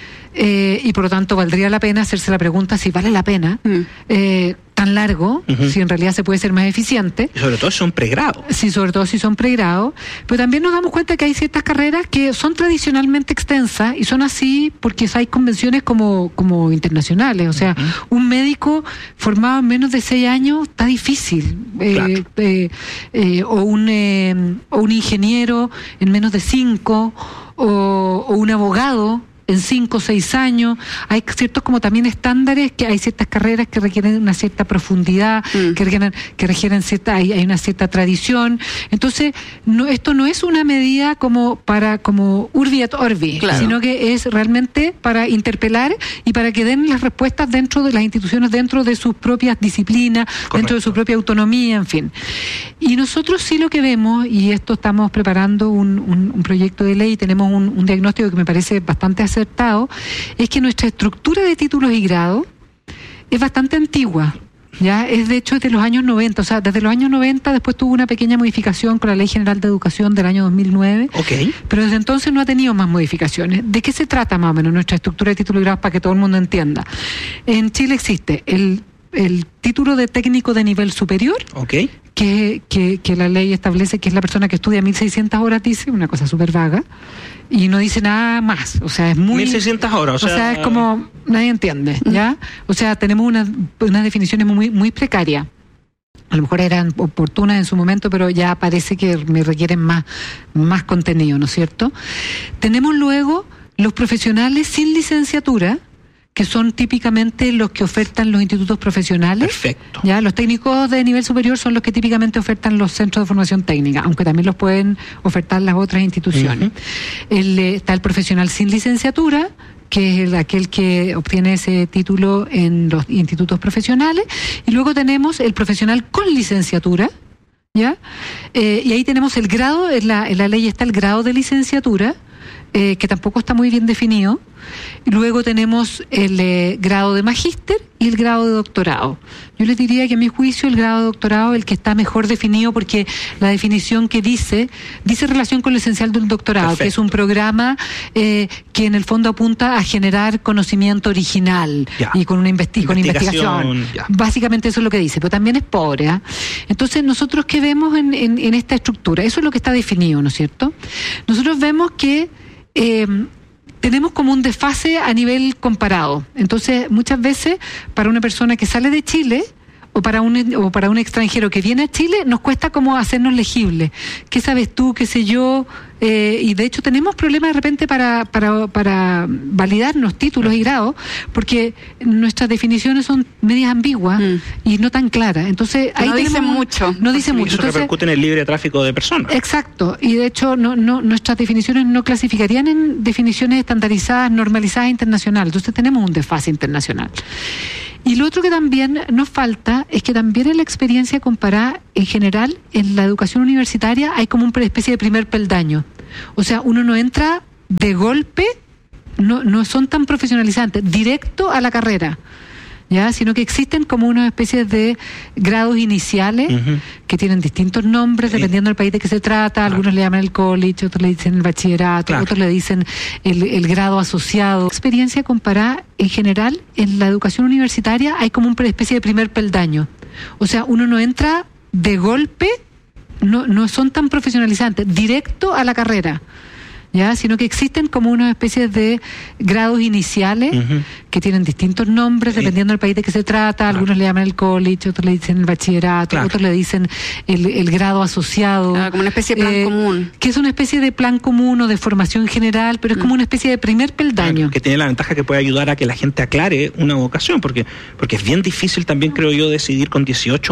eh, y por lo tanto valdría la pena hacerse la pregunta si vale la pena mm. eh, tan largo, uh-huh. si en realidad se puede ser más eficiente. Y sobre todo si son pregrados. Sí, sobre todo si son pregrados. Pero también nos damos cuenta que hay ciertas carreras que son tradicionalmente extensas y son así porque hay convenciones como, como internacionales. O sea, uh-huh. un médico formado en menos de seis años está difícil. Claro. Eh, eh, eh, o, un, eh, o un ingeniero en menos de cinco, o, o un abogado en cinco o seis años. Hay ciertos como también estándares, que hay ciertas carreras que requieren una cierta profundidad, mm. que requieren, que requieren cierta, hay, hay una cierta tradición. Entonces, no, esto no es una medida como para, como urbi et orbi, claro. sino que es realmente para interpelar y para que den las respuestas dentro de las instituciones, dentro de sus propias disciplinas, correcto. Dentro de su propia autonomía, en fin. Y nosotros sí lo que vemos, y esto estamos preparando un, un, un proyecto de ley, tenemos un, un diagnóstico que me parece bastante acertado, es que nuestra estructura de títulos y grados es bastante antigua. Ya es de hecho desde los años noventa, o sea, desde los años noventa después tuvo una pequeña modificación con la Ley General de Educación del año dos mil nueve, okay. pero desde entonces no ha tenido más modificaciones. ¿De qué se trata más o menos nuestra estructura de títulos y grados para que todo el mundo entienda? En Chile existe el el título de técnico de nivel superior, okay. que, que, que la ley establece que es la persona que estudia mil seiscientas horas, dice, una cosa súper vaga, y no dice nada más, o sea, es muy... mil seiscientas horas, o sea... O sea, es como, nadie entiende, ¿ya? O sea, tenemos unas, unas definiciones muy, muy precarias. A lo mejor eran oportunas en su momento, pero ya parece que me requieren más, más contenido, ¿no es cierto? Tenemos luego los profesionales sin licenciatura, que son típicamente los que ofertan los institutos profesionales. Perfecto. Ya, los técnicos de nivel superior son los que típicamente ofertan los centros de formación técnica, aunque también los pueden ofertar las otras instituciones. Uh-huh. El, está el profesional sin licenciatura, que es el, aquel que obtiene ese título en los institutos profesionales, y luego tenemos el profesional con licenciatura, ¿ya? Eh, y ahí tenemos el grado, en la, en la ley está el grado de licenciatura, eh, que tampoco está muy bien definido. Y luego tenemos el eh, grado de magíster y el grado de doctorado. Yo les diría que a mi juicio el grado de doctorado es el que está mejor definido, porque la definición que dice, dice relación con lo esencial del doctorado, Perfecto. que es un programa eh, que en el fondo apunta a generar conocimiento original ya. y con una investi- con investigación. Ya. Básicamente eso es lo que dice, pero también es pobre. ¿eh? Entonces, nosotros, ¿qué vemos en, en, en esta estructura? Eso es lo que está definido, ¿no es cierto? Nosotros vemos que eh, tenemos como un desfase a nivel comparado. Entonces, muchas veces, para una persona que sale de Chile o para un o para un extranjero que viene a Chile, nos cuesta como hacernos legibles. ¿Qué sabes tú? ¿Qué sé yo? Eh, y de hecho tenemos problemas de repente para, para, para validarnos títulos y grados, porque nuestras definiciones son medias ambiguas mm. y no tan claras. Entonces, ahí no dicen mucho. No dice mucho. Eso Entonces, repercute en el libre tráfico de personas. Exacto. Y de hecho, no, no, nuestras definiciones no clasificarían en definiciones estandarizadas, normalizadas, internacionales. Entonces, tenemos un desfase internacional. Y lo otro que también nos falta es que también en la experiencia comparada, en general, en la educación universitaria hay como una especie de primer peldaño. O sea, uno no entra de golpe, no, no son tan profesionalizantes, directo a la carrera, ¿ya? Sino que existen como una especie de grados iniciales uh-huh. que tienen distintos nombres, sí. dependiendo del país de que se trata. Claro. Algunos le llaman el college, otros le dicen el bachillerato, claro. otros le dicen el, el grado asociado. Experiencia comparada, en general, en la educación universitaria hay como una especie de primer peldaño. O sea, uno no entra de golpe, no, no son tan profesionalizantes, directo a la carrera, ¿ya? Sino que existen como una especie de grados iniciales uh-huh. que tienen distintos nombres, sí. dependiendo del país de que se trata. Claro. Algunos le llaman el college, otros le dicen el bachillerato, claro. otros le dicen el, el grado asociado. Ah, como una especie de plan eh, común. Que es una especie de plan común o de formación general, pero es mm. como una especie de primer peldaño. Claro, que tiene la ventaja que puede ayudar a que la gente aclare una vocación, porque, porque es bien difícil también, creo yo, decidir con dieciocho